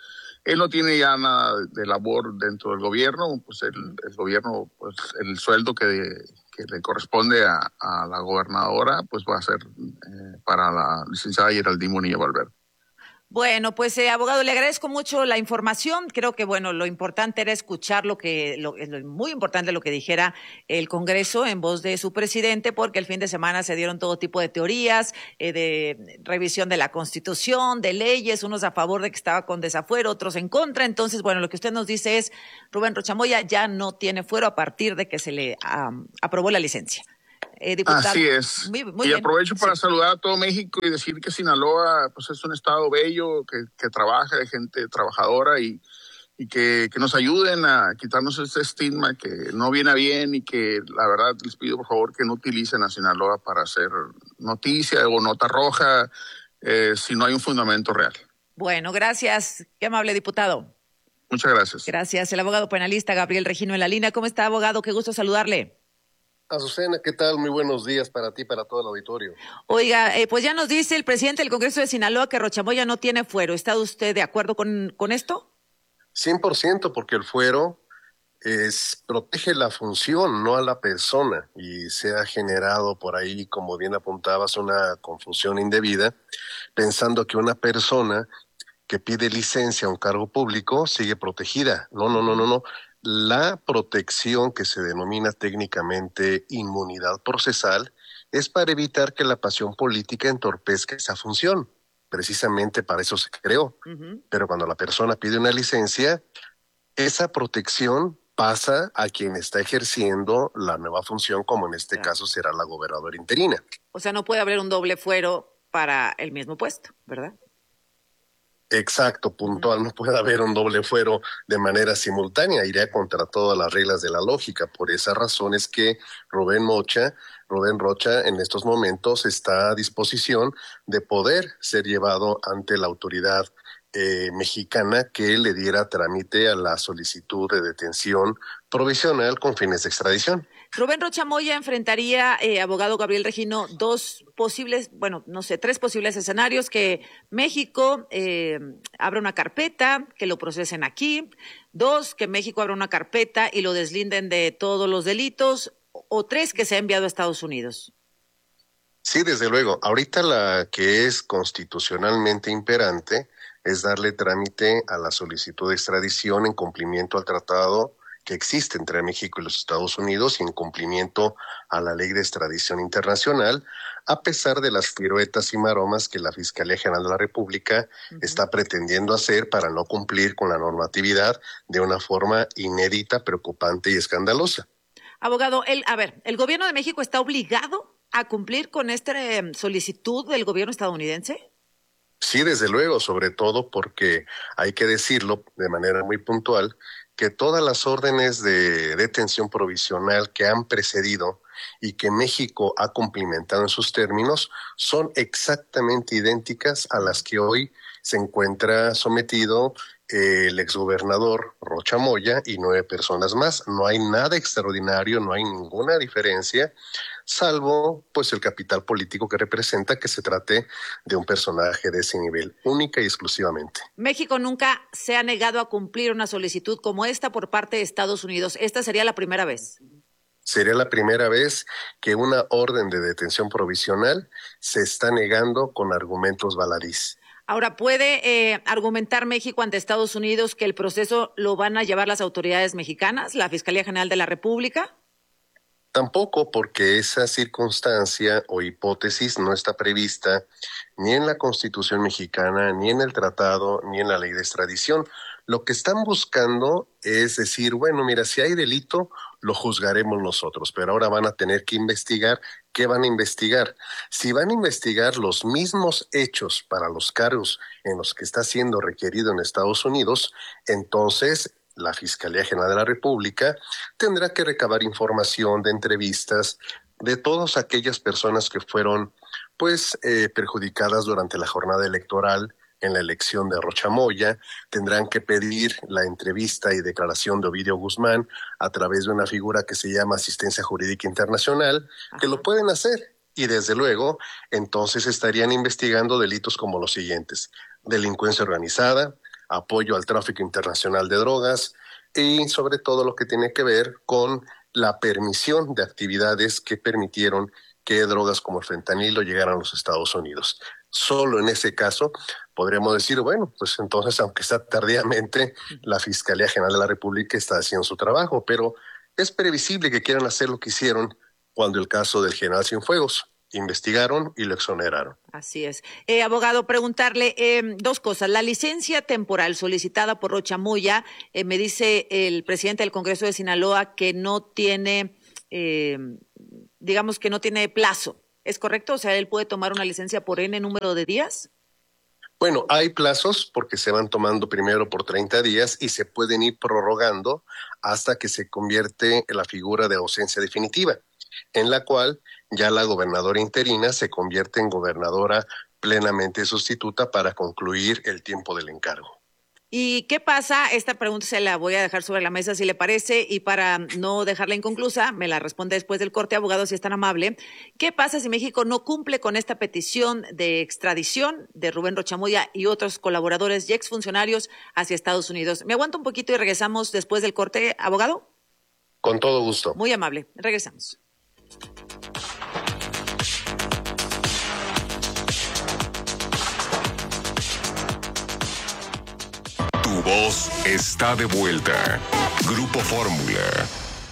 Él no tiene ya nada de labor dentro del gobierno, pues el, el gobierno, pues el sueldo que, que le corresponde a, a la gobernadora, pues va a ser eh, para la licenciada Geraldine Bonilla Valverde. Bueno, pues eh, abogado, le agradezco mucho la información. Creo que bueno, lo importante era escuchar lo que, lo, lo muy importante lo que dijera el Congreso en voz de su presidente, porque el fin de semana se dieron todo tipo de teorías, eh, de revisión de la Constitución, de leyes, unos a favor de que estaba con desafuero, otros en contra. Entonces, bueno, lo que usted nos dice es, Rubén Rocha Moya ya no tiene fuero a partir de que se le um, aprobó la licencia. Eh, diputado. Así es. Muy, muy y bien. aprovecho para sí. saludar a todo México y decir que Sinaloa pues es un estado bello, que, que trabaja, de gente trabajadora y, y que, que nos ayuden a quitarnos este estigma que no viene bien y que la verdad les pido por favor que no utilicen a Sinaloa para hacer noticia o nota roja eh, si no hay un fundamento real. Bueno, gracias. Qué amable, diputado. Muchas gracias. Gracias. El abogado penalista Gabriel Regino en la línea. ¿Cómo está, abogado? Qué gusto saludarle. Azucena, ¿qué tal? Muy buenos días para ti, para todo el auditorio. Oiga, eh, pues ya nos dice el presidente del Congreso de Sinaloa que Rocha Moya no tiene fuero. ¿Está usted de acuerdo con, con esto? cien por ciento, porque el fuero es, protege la función, no a la persona, y se ha generado por ahí, como bien apuntabas, una confusión indebida, pensando que una persona que pide licencia a un cargo público sigue protegida. No, no, no, no, no. La protección que se denomina técnicamente inmunidad procesal es para evitar que la pasión política entorpezca esa función. Precisamente para eso se creó. Uh-huh. Pero cuando la persona pide una licencia, esa protección pasa a quien está ejerciendo la nueva función, como en este claro. caso será la gobernadora interina. O sea, no puede haber un doble fuero para el mismo puesto, ¿verdad? Exacto, puntual, no puede haber un doble fuero de manera simultánea, iría contra todas las reglas de la lógica. Por esa razón es que Rubén Mocha, Rubén Rocha en estos momentos está a disposición de poder ser llevado ante la autoridad eh, mexicana que le diera trámite a la solicitud de detención provisional con fines de extradición. Rubén Rocha Moya enfrentaría, eh, abogado Gabriel Regino, dos posibles, bueno, no sé, tres posibles escenarios: que México eh, abra una carpeta, que lo procesen aquí; dos, que México abra una carpeta y lo deslinden de todos los delitos; o tres, que sea enviado a Estados Unidos. Sí, desde luego. Ahorita la que es constitucionalmente imperante es darle trámite a la solicitud de extradición en cumplimiento al tratado que existe entre México y los Estados Unidos y en cumplimiento a la ley de extradición internacional, a pesar de las piruetas y maromas que la Fiscalía General de la República uh-huh. está pretendiendo hacer para no cumplir con la normatividad de una forma inédita, preocupante y escandalosa. Abogado, el, a ver, ¿el gobierno de México está obligado a cumplir con esta eh, solicitud del gobierno estadounidense? Sí, desde luego, sobre todo porque hay que decirlo de manera muy puntual, que todas las órdenes de detención provisional que han precedido y que México ha cumplimentado en sus términos son exactamente idénticas a las que hoy se encuentra sometido eh, el exgobernador Rocha Moya y nueve personas más. No hay nada extraordinario, no hay ninguna diferencia, salvo pues el capital político que representa, que se trate de un personaje de ese nivel, única y exclusivamente. México nunca se ha negado a cumplir una solicitud como esta por parte de Estados Unidos. ¿Esta sería la primera vez? Sería la primera vez que una orden de detención provisional se está negando con argumentos baladís. Ahora, ¿puede eh, argumentar México ante Estados Unidos que el proceso lo van a llevar las autoridades mexicanas, la Fiscalía General de la República? Tampoco, porque esa circunstancia o hipótesis no está prevista ni en la Constitución mexicana, ni en el tratado, ni en la ley de extradición. Lo que están buscando es decir, bueno, mira, si hay delito, lo juzgaremos nosotros, pero ahora van a tener que investigar. ¿Qué van a investigar? Si van a investigar los mismos hechos para los cargos en los que está siendo requerido en Estados Unidos, entonces la Fiscalía General de la República tendrá que recabar información de entrevistas de todas aquellas personas que fueron pues eh, perjudicadas durante la jornada electoral en la elección de Rocha Moya. Tendrán que pedir la entrevista y declaración de Ovidio Guzmán a través de una figura que se llama Asistencia Jurídica Internacional, que lo pueden hacer. Y desde luego, entonces estarían investigando delitos como los siguientes: delincuencia organizada, apoyo al tráfico internacional de drogas y sobre todo lo que tiene que ver con la permisión de actividades que permitieron que drogas como el fentanilo llegaran a los Estados Unidos. Solo en ese caso podríamos decir, bueno, pues entonces, aunque sea tardíamente, la Fiscalía General de la República está haciendo su trabajo, pero es previsible que quieran hacer lo que hicieron cuando el caso del general Cienfuegos. Investigaron y lo exoneraron. Así es. Eh, abogado, preguntarle eh, dos cosas. La licencia temporal solicitada por Rocha Moya, eh, me dice el presidente del Congreso de Sinaloa que no tiene, eh, digamos que no tiene plazo. ¿Es correcto? O sea, ¿él puede tomar una licencia por N número de días? Bueno, hay plazos porque se van tomando primero por treinta días y se pueden ir prorrogando hasta que se convierte en la figura de ausencia definitiva, en la cual ya la gobernadora interina se convierte en gobernadora plenamente sustituta para concluir el tiempo del encargo. ¿Y qué pasa? Esta pregunta se la voy a dejar sobre la mesa si le parece y para no dejarla inconclusa, me la responde después del corte, abogado, si es tan amable. ¿Qué pasa si México no cumple con esta petición de extradición de Rubén Rocha Moya y otros colaboradores y exfuncionarios hacia Estados Unidos? ¿Me aguanta un poquito y regresamos después del corte, abogado? Con todo gusto. Muy amable. Regresamos. Tu voz está de vuelta. Grupo Fórmula.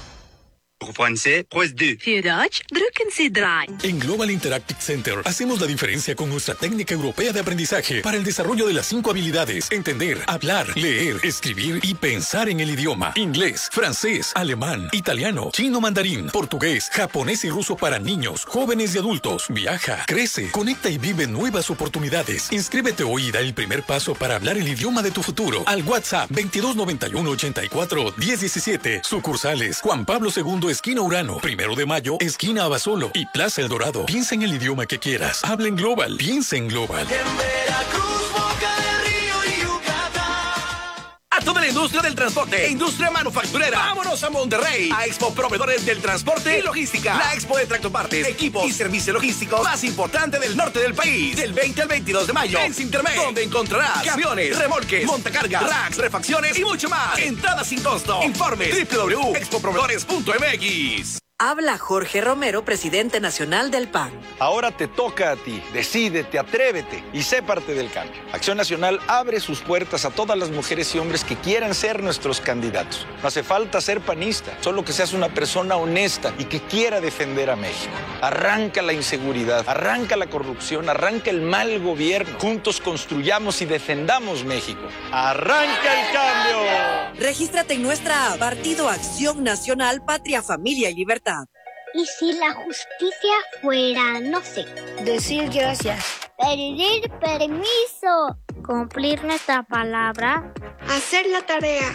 En Global Interactive Center hacemos la diferencia con nuestra técnica europea de aprendizaje para el desarrollo de las cinco habilidades: entender, hablar, leer, escribir y pensar en el idioma. Inglés, francés, alemán, italiano, chino mandarín, portugués, japonés y ruso para niños, jóvenes y adultos. Viaja, crece, conecta y vive nuevas oportunidades. Inscríbete hoy y da el primer paso para hablar el idioma de tu futuro. Al WhatsApp veintidós noventa y uno ochenta y cuatro diez diecisiete. Sucursales Juan Pablo segundo, esquina Urano, Primero de Mayo, esquina Abasolo y Plaza El Dorado. Piensa en el idioma que quieras. Habla en Global. Piensa en Global. En Veracruz, Boca del Río y Yucatán. A toda la industria del transporte e industria manufacturera. Vámonos a Monterrey, a Expo Proveedores del Transporte y Logística. La expo de tractopartes, equipos y servicio logístico más importante del norte del país. Del veinte al veintidós de mayo en Sintermex, donde encontrarás camiones, remolques, montacargas, racks, refacciones y mucho más. Entrada sin costo. Informe doble u doble u doble u punto expo proveedores punto m x. Habla Jorge Romero, presidente nacional del P A N. Ahora te toca a ti. Decídete, atrévete y sé parte del cambio. Acción Nacional abre sus puertas a todas las mujeres y hombres que quieran ser nuestros candidatos. No hace falta ser panista, solo que seas una persona honesta y que quiera defender a México. Arranca la inseguridad, arranca la corrupción, arranca el mal gobierno. Juntos construyamos y defendamos México. ¡Arranca el cambio! Regístrate en nuestra app, Partido Acción Nacional, Patria, Familia y Libertad. ¿Y si la justicia fuera, no sé, decir gracias, pedir permiso, cumplir nuestra palabra, hacer la tarea,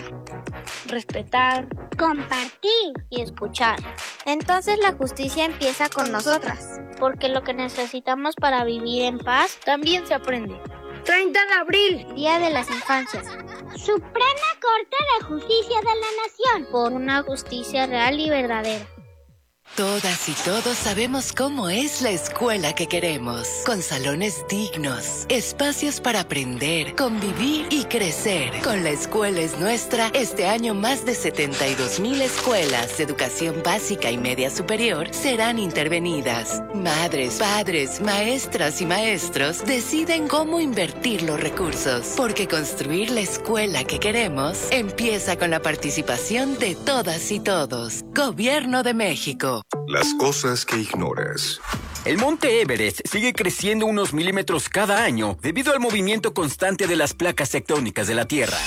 respetar, compartir y escuchar? Entonces la justicia empieza con nosotras, porque lo que necesitamos para vivir en paz también se aprende. treinta de abril, Día de las Infancias. Suprema Corte de Justicia de la Nación, por una justicia real y verdadera. Todas y todos sabemos cómo es la escuela que queremos, con salones dignos, espacios para aprender, convivir y crecer. Con La Escuela es Nuestra, este año más de setenta y dos mil escuelas de educación básica y media superior serán intervenidas. Madres, padres, maestras y maestros deciden cómo invertir los recursos, porque construir la escuela que queremos empieza con la participación de todas y todos. Gobierno de México. Las cosas que ignoras. El monte Everest sigue creciendo unos milímetros cada año debido al movimiento constante de las placas tectónicas de la Tierra.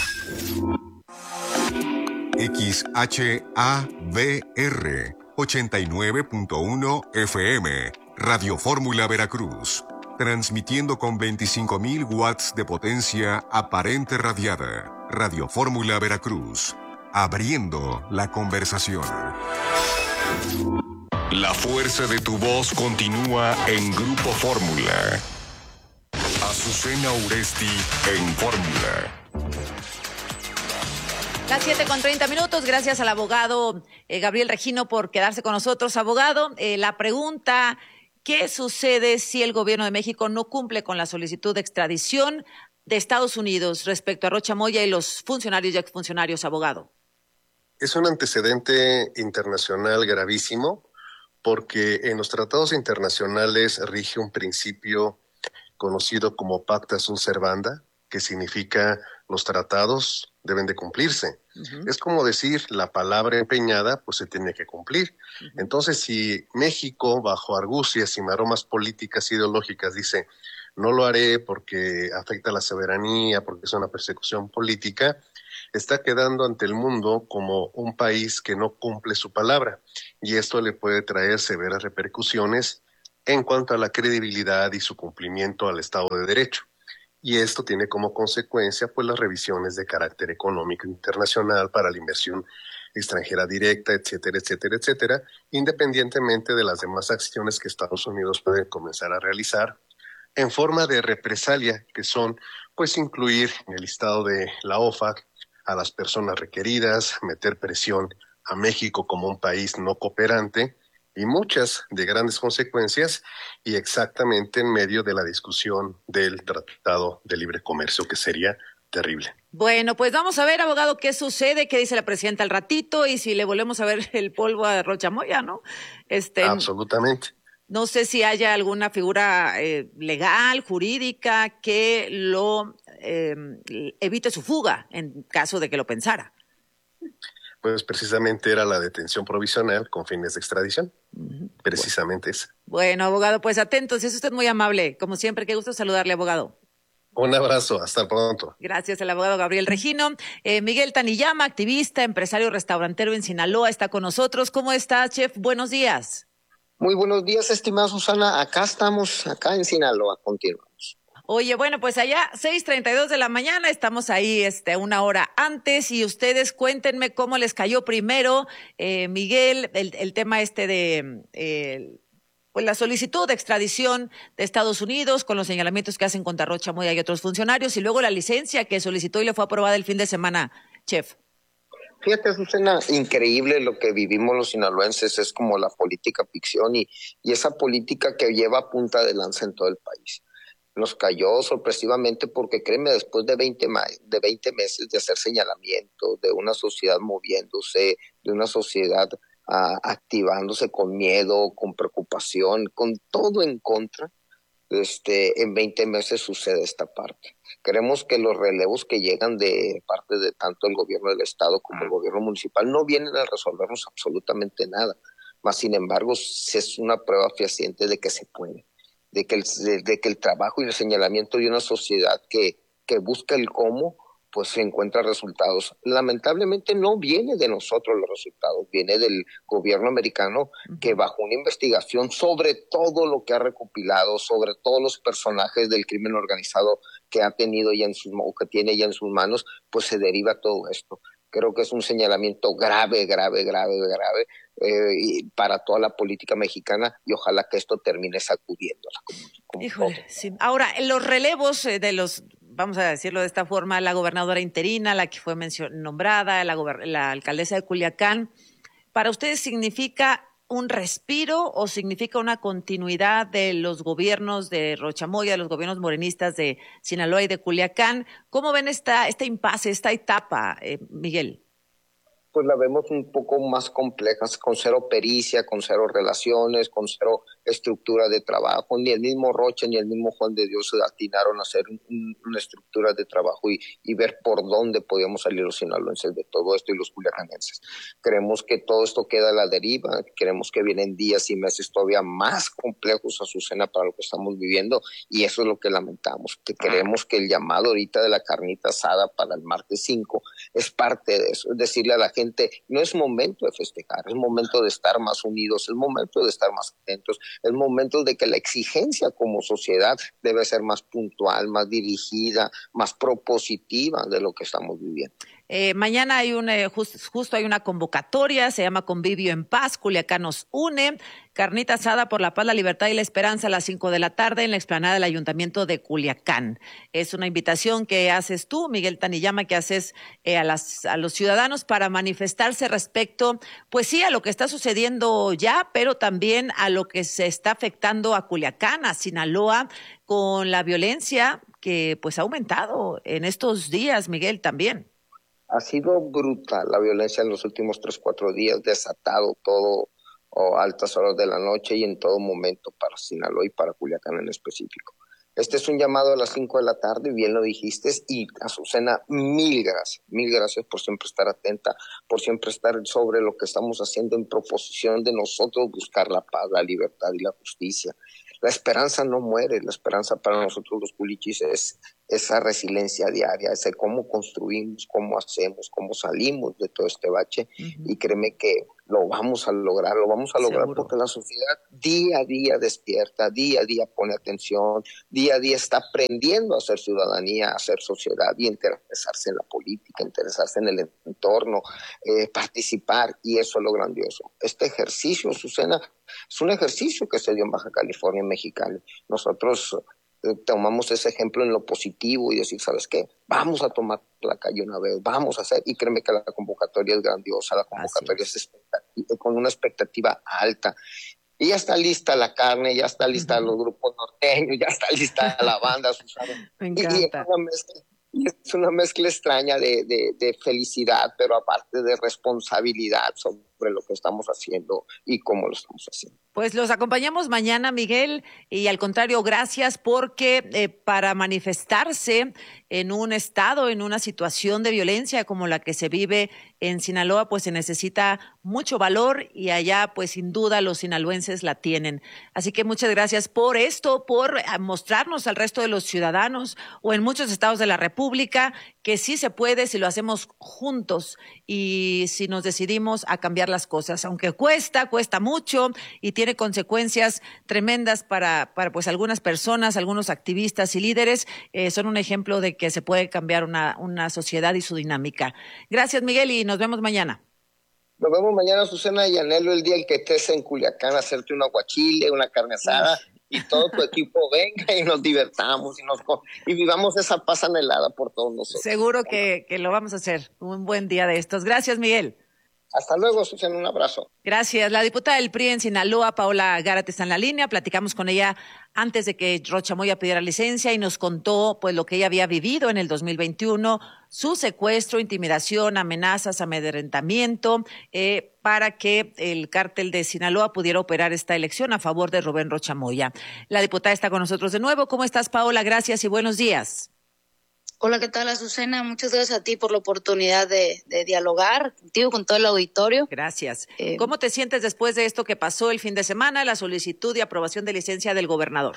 X H A V R ochenta y nueve punto uno F M, Radio Fórmula Veracruz, transmitiendo con veinticinco mil watts de potencia aparente radiada. Radio Fórmula Veracruz, abriendo la conversación. La fuerza de tu voz continúa en Grupo Fórmula. Azucena Uresti en Fórmula. Las siete con treinta minutos, gracias al abogado eh, Gabriel Regino por quedarse con nosotros. Abogado, eh, la pregunta, ¿qué sucede si el gobierno de México no cumple con la solicitud de extradición de Estados Unidos respecto a Rocha Moya y los funcionarios y exfuncionarios, abogado? Es un antecedente internacional gravísimo porque en los tratados internacionales rige un principio conocido como pacta sunt servanda, que significa los tratados deben de cumplirse. Uh-huh. Es como decir, la palabra empeñada pues se tiene que cumplir. Uh-huh. Entonces, si México, bajo argucias y maromas políticas ideológicas, dice no lo haré porque afecta a la soberanía, porque es una persecución política, está quedando ante el mundo como un país que no cumple su palabra, y esto le puede traer severas repercusiones en cuanto a la credibilidad y su cumplimiento al Estado de Derecho. Y esto tiene como consecuencia pues las revisiones de carácter económico internacional para la inversión extranjera directa, etcétera, etcétera, etcétera, independientemente de las demás acciones que Estados Unidos puede comenzar a realizar en forma de represalia, que son pues incluir en el listado de la OFAC a las personas requeridas, meter presión a México como un país no cooperante, y muchas de grandes consecuencias, y exactamente en medio de la discusión del Tratado de Libre Comercio, que sería terrible. Bueno, pues vamos a ver, abogado, qué sucede, qué dice la presidenta al ratito, y si le volvemos a ver el polvo a Rocha Moya, ¿no? Este, Absolutamente. No sé si haya alguna figura eh, legal, jurídica, que lo eh, evite su fuga en caso de que lo pensara. Pues precisamente era la detención provisional con fines de extradición. Uh-huh. Precisamente esa. Bueno, abogado, pues atentos, es usted muy amable. Como siempre, qué gusto saludarle, abogado. Un abrazo, hasta pronto. Gracias, el abogado Gabriel Regino. Eh, Miguel Taniyama, activista, empresario restaurantero en Sinaloa, está con nosotros. ¿Cómo está, chef? Buenos días. Muy buenos días, estimada Susana. Acá estamos, acá en Sinaloa, continuamos. Oye, bueno, pues allá, seis treinta y dos de la mañana, estamos ahí este, una hora antes, y ustedes cuéntenme cómo les cayó primero, eh, Miguel, el, el tema este de eh, pues la solicitud de extradición de Estados Unidos con los señalamientos que hacen contra Rocha Moya y otros funcionarios, y luego la licencia que solicitó y le fue aprobada el fin de semana, chef. Fíjate, Susana, increíble lo que vivimos los sinaloenses, es como la política ficción y, y esa política que lleva punta de lanza en todo el país. Nos cayó sorpresivamente porque, créeme, después de veinte, de veinte meses de hacer señalamiento, de una sociedad moviéndose, de una sociedad uh, activándose con miedo, con preocupación, con todo en contra, este, en veinte meses sucede esta parte. Creemos que los relevos que llegan de parte de tanto el gobierno del estado como el gobierno municipal no vienen a resolvernos absolutamente nada, mas sin embargo es una prueba fehaciente de que se puede, de que el, de, de que el trabajo y el señalamiento de una sociedad que, que busca el cómo, pues se encuentra resultados. Lamentablemente no viene de nosotros los resultados, viene del gobierno americano, que bajo una investigación sobre todo lo que ha recopilado, sobre todos los personajes del crimen organizado que ha tenido ya en sus, o que tiene ya en sus manos, pues se deriva todo esto. Creo que es un señalamiento grave, grave, grave, grave eh, y para toda la política mexicana, y ojalá que esto termine sacudiéndola. Como, como Híjole, sí. Ahora, los relevos de los, vamos a decirlo de esta forma, la gobernadora interina, la que fue nombrada, la, la alcaldesa de Culiacán, ¿para ustedes significa un respiro o significa una continuidad de los gobiernos de Rocha Moya, de los gobiernos morenistas de Sinaloa y de Culiacán? ¿Cómo ven esta, este impasse, esta etapa, eh, Miguel? Pues la vemos un poco más compleja, con cero pericia, con cero relaciones, con cero estructura de trabajo. Ni el mismo Rocha ni el mismo Juan de Dios se atinaron a hacer un, una estructura de trabajo y, y ver por dónde podíamos salir los sinaloenses de todo esto y los culiacanenses. Creemos que todo esto queda a la deriva, creemos que vienen días y meses todavía más complejos, Azucena, para lo que estamos viviendo, y eso es lo que lamentamos, que creemos que el llamado ahorita de la carnita asada para el martes cinco es parte de eso, es decirle a la gente, no es momento de festejar, es momento de estar más unidos, es momento de estar más atentos, es momento de que la exigencia como sociedad debe ser más puntual, más dirigida, más propositiva de lo que estamos viviendo. Eh, mañana hay un, eh, just, justo hay una convocatoria, se llama Convivio en Paz, Culiacán nos une, carnita asada por la paz, la libertad y la esperanza a las cinco de la tarde en la explanada del Ayuntamiento de Culiacán. Es una invitación que haces tú, Miguel Taniyama, que haces eh, a, las, a los ciudadanos para manifestarse respecto, pues sí, a lo que está sucediendo ya, pero también a lo que se está afectando a Culiacán, a Sinaloa, con la violencia que pues ha aumentado en estos días, Miguel, también. Ha sido brutal la violencia en los últimos tres, cuatro días, desatado todo o altas horas de la noche y en todo momento para Sinaloa y para Culiacán en específico. Este es un llamado a las cinco de la tarde, bien lo dijiste, y Azucena, mil gracias, mil gracias por siempre estar atenta, por siempre estar sobre lo que estamos haciendo en proposición de nosotros buscar la paz, la libertad y la justicia. La esperanza no muere, la esperanza para nosotros los culichis es esa resiliencia diaria, ese cómo construimos, cómo hacemos, cómo salimos de todo este bache, uh-huh. y créeme que lo vamos a lograr, lo vamos a lograr Seguro. Porque la sociedad día a día despierta, día a día pone atención, día a día está aprendiendo a ser ciudadanía, a ser sociedad y interesarse en la política, interesarse en el entorno, eh, participar, y eso es lo grandioso. Este ejercicio, Azucena, es un ejercicio que se dio en Baja California, en Mexicali. Nosotros eh, tomamos ese ejemplo en lo positivo y decir, ¿sabes qué? Vamos a tomar la calle una vez, vamos a hacer, y créeme que la convocatoria es grandiosa, la convocatoria es, es con una expectativa alta. Y ya está lista la carne, ya está lista uh-huh. los grupos norteños, ya está lista la banda, Susana. Me encanta. Y, y es una mezcla, es una mezcla extraña de, de, de felicidad, pero aparte de responsabilidad sobre lo que estamos haciendo y cómo lo estamos haciendo. Pues los acompañamos mañana, Miguel, y al contrario, gracias porque eh, para manifestarse en un estado, en una situación de violencia como la que se vive en Sinaloa, pues se necesita mucho valor y allá, pues sin duda los sinaloenses la tienen. Así que muchas gracias por esto, por mostrarnos al resto de los ciudadanos o en muchos estados de la República que sí se puede si lo hacemos juntos y si nos decidimos a cambiar las cosas, aunque cuesta, cuesta mucho y tiene consecuencias tremendas para, para pues algunas personas, algunos activistas y líderes, eh, son un ejemplo de que se puede cambiar una, una sociedad y su dinámica. Gracias, Miguel, y nos vemos mañana. Nos vemos mañana, Azucena, y anhelo el día en que estés en Culiacán a hacerte un aguachile, una carne asada, sí. y todo tu equipo venga y nos divertamos y nos y vivamos esa paz anhelada por todos nosotros. Seguro que, que lo vamos a hacer. Un buen día de estos. Gracias, Miguel. Hasta luego, Susana, un abrazo. Gracias. La diputada del P R I en Sinaloa, Paola Gárate, está en la línea. Platicamos con ella antes de que Rocha Moya pidiera licencia y nos contó pues lo que ella había vivido en el dos mil veintiuno, su secuestro, intimidación, amenazas, amedrentamiento, eh, para que el cártel de Sinaloa pudiera operar esta elección a favor de Rubén Rocha Moya. La diputada está con nosotros de nuevo. ¿Cómo estás, Paola? Gracias y buenos días. Hola, ¿qué tal, Azucena? Muchas gracias a ti por la oportunidad de, de dialogar contigo, con todo el auditorio. Gracias. Eh, ¿Cómo te sientes después de esto que pasó el fin de semana, la solicitud de aprobación de licencia del gobernador?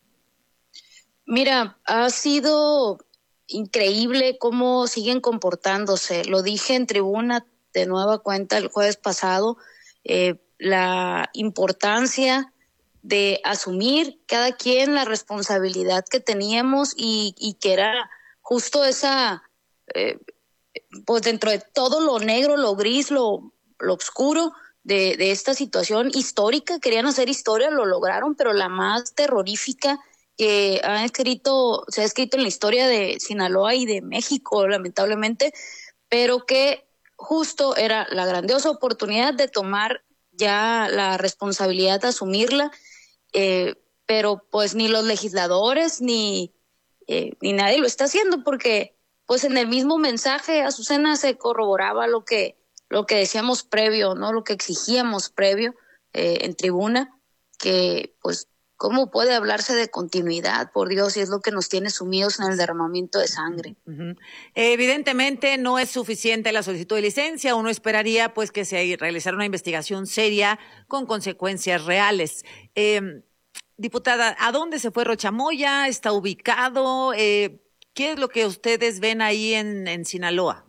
Mira, ha sido increíble cómo siguen comportándose. Lo dije en tribuna de nueva cuenta el jueves pasado, eh, la importancia de asumir cada quien la responsabilidad que teníamos y, y que era justo esa, eh, pues dentro de todo lo negro, lo gris, lo, lo oscuro de, de esta situación histórica, querían hacer historia, lo lograron, pero la más terrorífica que ha escrito, se ha escrito en la historia de Sinaloa y de México, lamentablemente, pero que justo era la grandiosa oportunidad de tomar ya la responsabilidad de asumirla, eh, pero pues ni los legisladores ni Eh, ni nadie lo está haciendo porque pues en el mismo mensaje, Azucena, se corroboraba lo que lo que decíamos previo, no lo que exigíamos previo eh, en tribuna, que pues cómo puede hablarse de continuidad, por Dios, si es lo que nos tiene sumidos en el derramamiento de sangre. Uh-huh. Evidentemente no es suficiente la solicitud de licencia, uno esperaría pues que se realizara una investigación seria con consecuencias reales. Eh, Diputada, ¿a dónde se fue Rocha Moya? ¿Está ubicado? Eh, ¿Qué es lo que ustedes ven ahí en, en Sinaloa?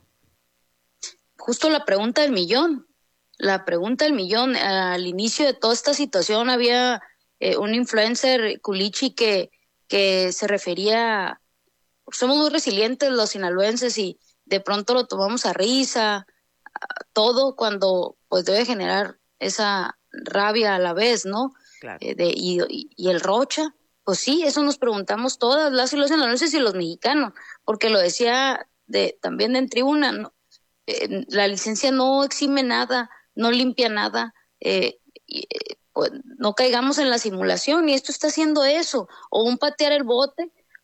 Justo la pregunta del millón. La pregunta del millón. Al inicio de toda esta situación había eh, un influencer, Culichi, que, que se refería, somos muy resilientes los sinaloenses y de pronto lo tomamos a risa, a todo, cuando pues debe generar esa rabia a la vez, ¿no? Claro. Eh, de, y, y, y el Rocha, pues sí, eso nos preguntamos todas las y los sinaloenses y los mexicanos, porque lo decía de también en tribuna, ¿no? Eh, la licencia no exime nada, no limpia nada, eh, y, eh, pues no caigamos en la simulación y esto está haciendo eso, o un patear el bote,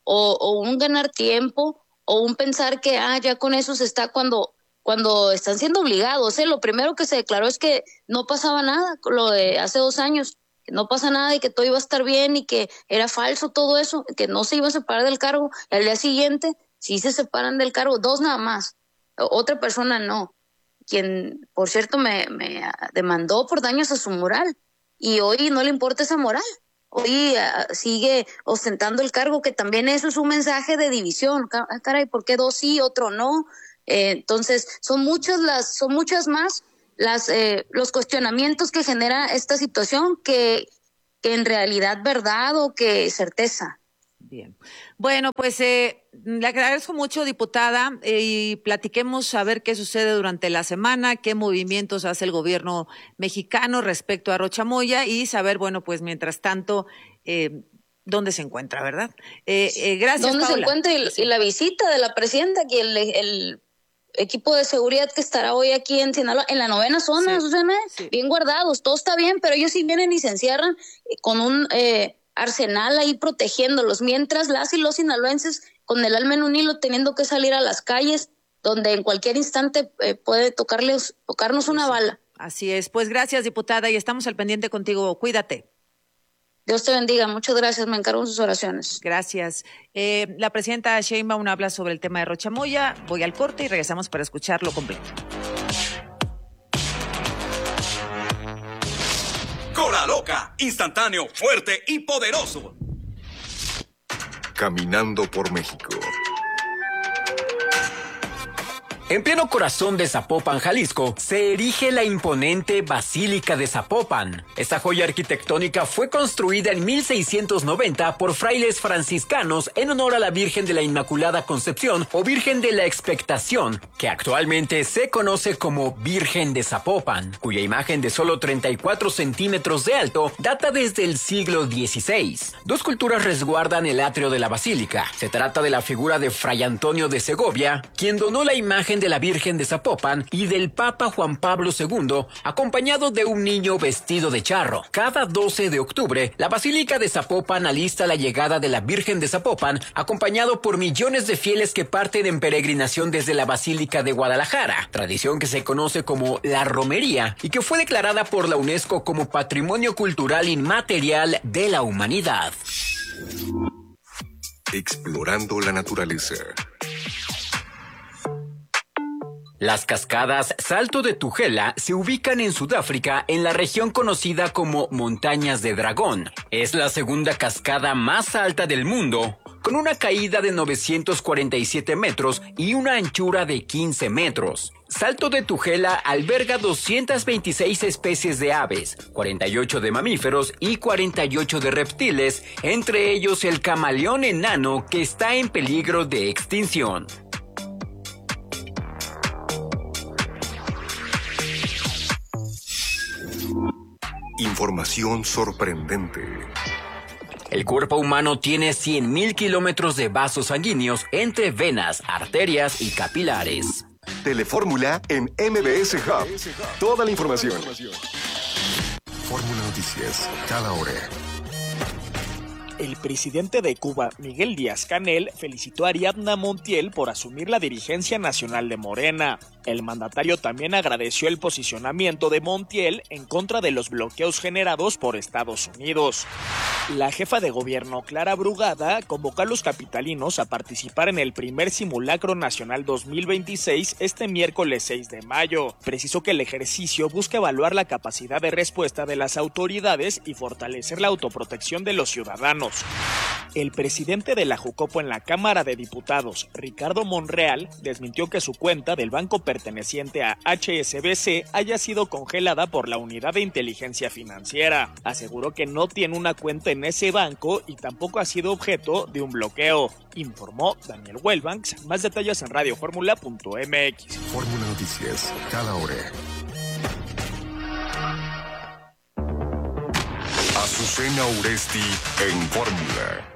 o, o un ganar tiempo, o un pensar que ah, ya con eso se está cuando, cuando están siendo obligados. ¿eh? Lo primero que se declaró es que no pasaba nada, lo de hace dos años, que no pasa nada y que todo iba a estar bien y que era falso todo eso, que no se iba a separar del cargo. Al día siguiente sí se separan del cargo, dos nada más, otra persona no, quien por cierto me, me demandó por daños a su moral y hoy no le importa esa moral. Hoy uh, sigue ostentando el cargo, que también eso es un mensaje de división. Caray, ¿por qué dos sí, otro no? Eh, entonces, son muchas las, son muchas más las eh, los cuestionamientos que genera esta situación que, que en realidad verdad o que certeza. Bien. Bueno, pues eh, le agradezco mucho, diputada, eh, y platiquemos a ver qué sucede durante la semana, qué movimientos hace el gobierno mexicano respecto a Rocha Moya y saber, bueno, pues mientras tanto, eh, dónde se encuentra, ¿verdad? Eh, eh, gracias, ¿Dónde Paola? se encuentra y, sí. y la visita de la presidenta, que el, el equipo de seguridad que estará hoy aquí en Sinaloa, en la novena zona, sí. Susana, sí. bien guardados, todo está bien, pero ellos sí vienen y se encierran con un... Eh, arsenal ahí protegiéndolos, mientras las y los sinaloenses con el alma en un hilo teniendo que salir a las calles donde en cualquier instante eh, puede tocarles, tocarnos una bala. Así es, pues gracias, diputada, y estamos al pendiente contigo, cuídate. Dios te bendiga, muchas gracias, me encargo en sus oraciones. Gracias. Eh, la presidenta Sheinbaum habla sobre el tema de Rocha Moya, voy al corte y regresamos para escucharlo completo. Cola Loca, instantáneo, fuerte y poderoso. Caminando por México. En pleno corazón de Zapopan, Jalisco, se erige la imponente Basílica de Zapopan. Esta joya arquitectónica fue construida en mil seiscientos noventa por frailes franciscanos en honor a la Virgen de la Inmaculada Concepción o Virgen de la Expectación, que actualmente se conoce como Virgen de Zapopan, cuya imagen de solo treinta y cuatro centímetros de alto data desde el siglo dieciséis. Dos culturas resguardan el atrio de la basílica. Se trata de la figura de Fray Antonio de Segovia, quien donó la imagen de la Virgen de Zapopan, y del Papa Juan Pablo segundo, acompañado de un niño vestido de charro. Cada doce de octubre, la Basílica de Zapopan alista la llegada de la Virgen de Zapopan, acompañado por millones de fieles que parten en peregrinación desde la Basílica de Guadalajara, tradición que se conoce como la romería y que fue declarada por la UNESCO como Patrimonio Cultural Inmaterial de la Humanidad. Explorando la naturaleza. Las cascadas Salto de Tugela se ubican en Sudáfrica en la región conocida como Montañas de Dragón. Es la segunda cascada más alta del mundo, con una caída de novecientos cuarenta y siete metros y una anchura de quince metros. Salto de Tugela alberga doscientas veintiséis especies de aves, cuarenta y ocho de mamíferos y cuarenta y ocho de reptiles, entre ellos el camaleón enano que está en peligro de extinción. Información sorprendente. El cuerpo humano tiene cien mil kilómetros de vasos sanguíneos entre venas, arterias y capilares. Telefórmula en M B S Hub. Toda la información. Fórmula Noticias, cada hora. El presidente de Cuba, Miguel Díaz-Canel, felicitó a Ariadna Montiel por asumir la dirigencia nacional de Morena. El mandatario también agradeció el posicionamiento de Montiel en contra de los bloqueos generados por Estados Unidos. La jefa de gobierno, Clara Brugada, convocó a los capitalinos a participar en el primer simulacro nacional dos mil veintiséis este miércoles seis de mayo. Precisó que el ejercicio busca evaluar la capacidad de respuesta de las autoridades y fortalecer la autoprotección de los ciudadanos. El presidente de la Jucopo en la Cámara de Diputados, Ricardo Monreal, desmintió que su cuenta del banco perteneciente a H S B C haya sido congelada por la Unidad de Inteligencia Financiera. Aseguró que no tiene una cuenta en ese banco y tampoco ha sido objeto de un bloqueo, informó Daniel Wellbanks. Más detalles en radio fórmula punto m x. Fórmula Noticias, cada hora. Azucena Uresti en Fórmula.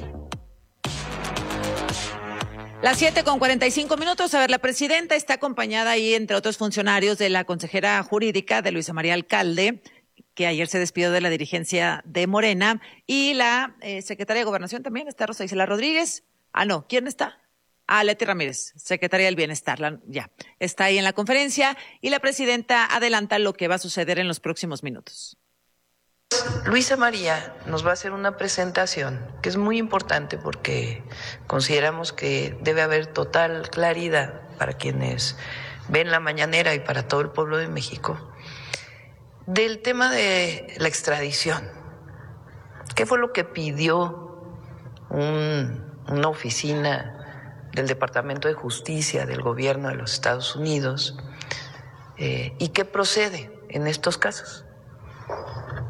Las siete con cuarenta y cinco minutos. A ver, la presidenta está acompañada ahí, entre otros funcionarios, de la consejera jurídica de Luisa María Alcalde, que ayer se despidió de la dirigencia de Morena, y la eh, secretaria de Gobernación también, está Rosa Isela Rodríguez. Ah, no, ¿quién está? Ah, Leti Ramírez, secretaria del Bienestar, la, ya, está ahí en la conferencia, y la presidenta adelanta lo que va a suceder en los próximos minutos. Luisa María nos va a hacer una presentación que es muy importante porque consideramos que debe haber total claridad para quienes ven la mañanera y para todo el pueblo de México del tema de la extradición. ¿Qué fue lo que pidió un, una oficina del Departamento de Justicia del Gobierno de los Estados Unidos eh, y qué procede en estos casos?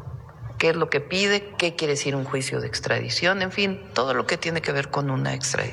¿Qué es lo que pide? ¿Qué quiere decir un juicio de extradición? En fin, todo lo que tiene que ver con una extradición.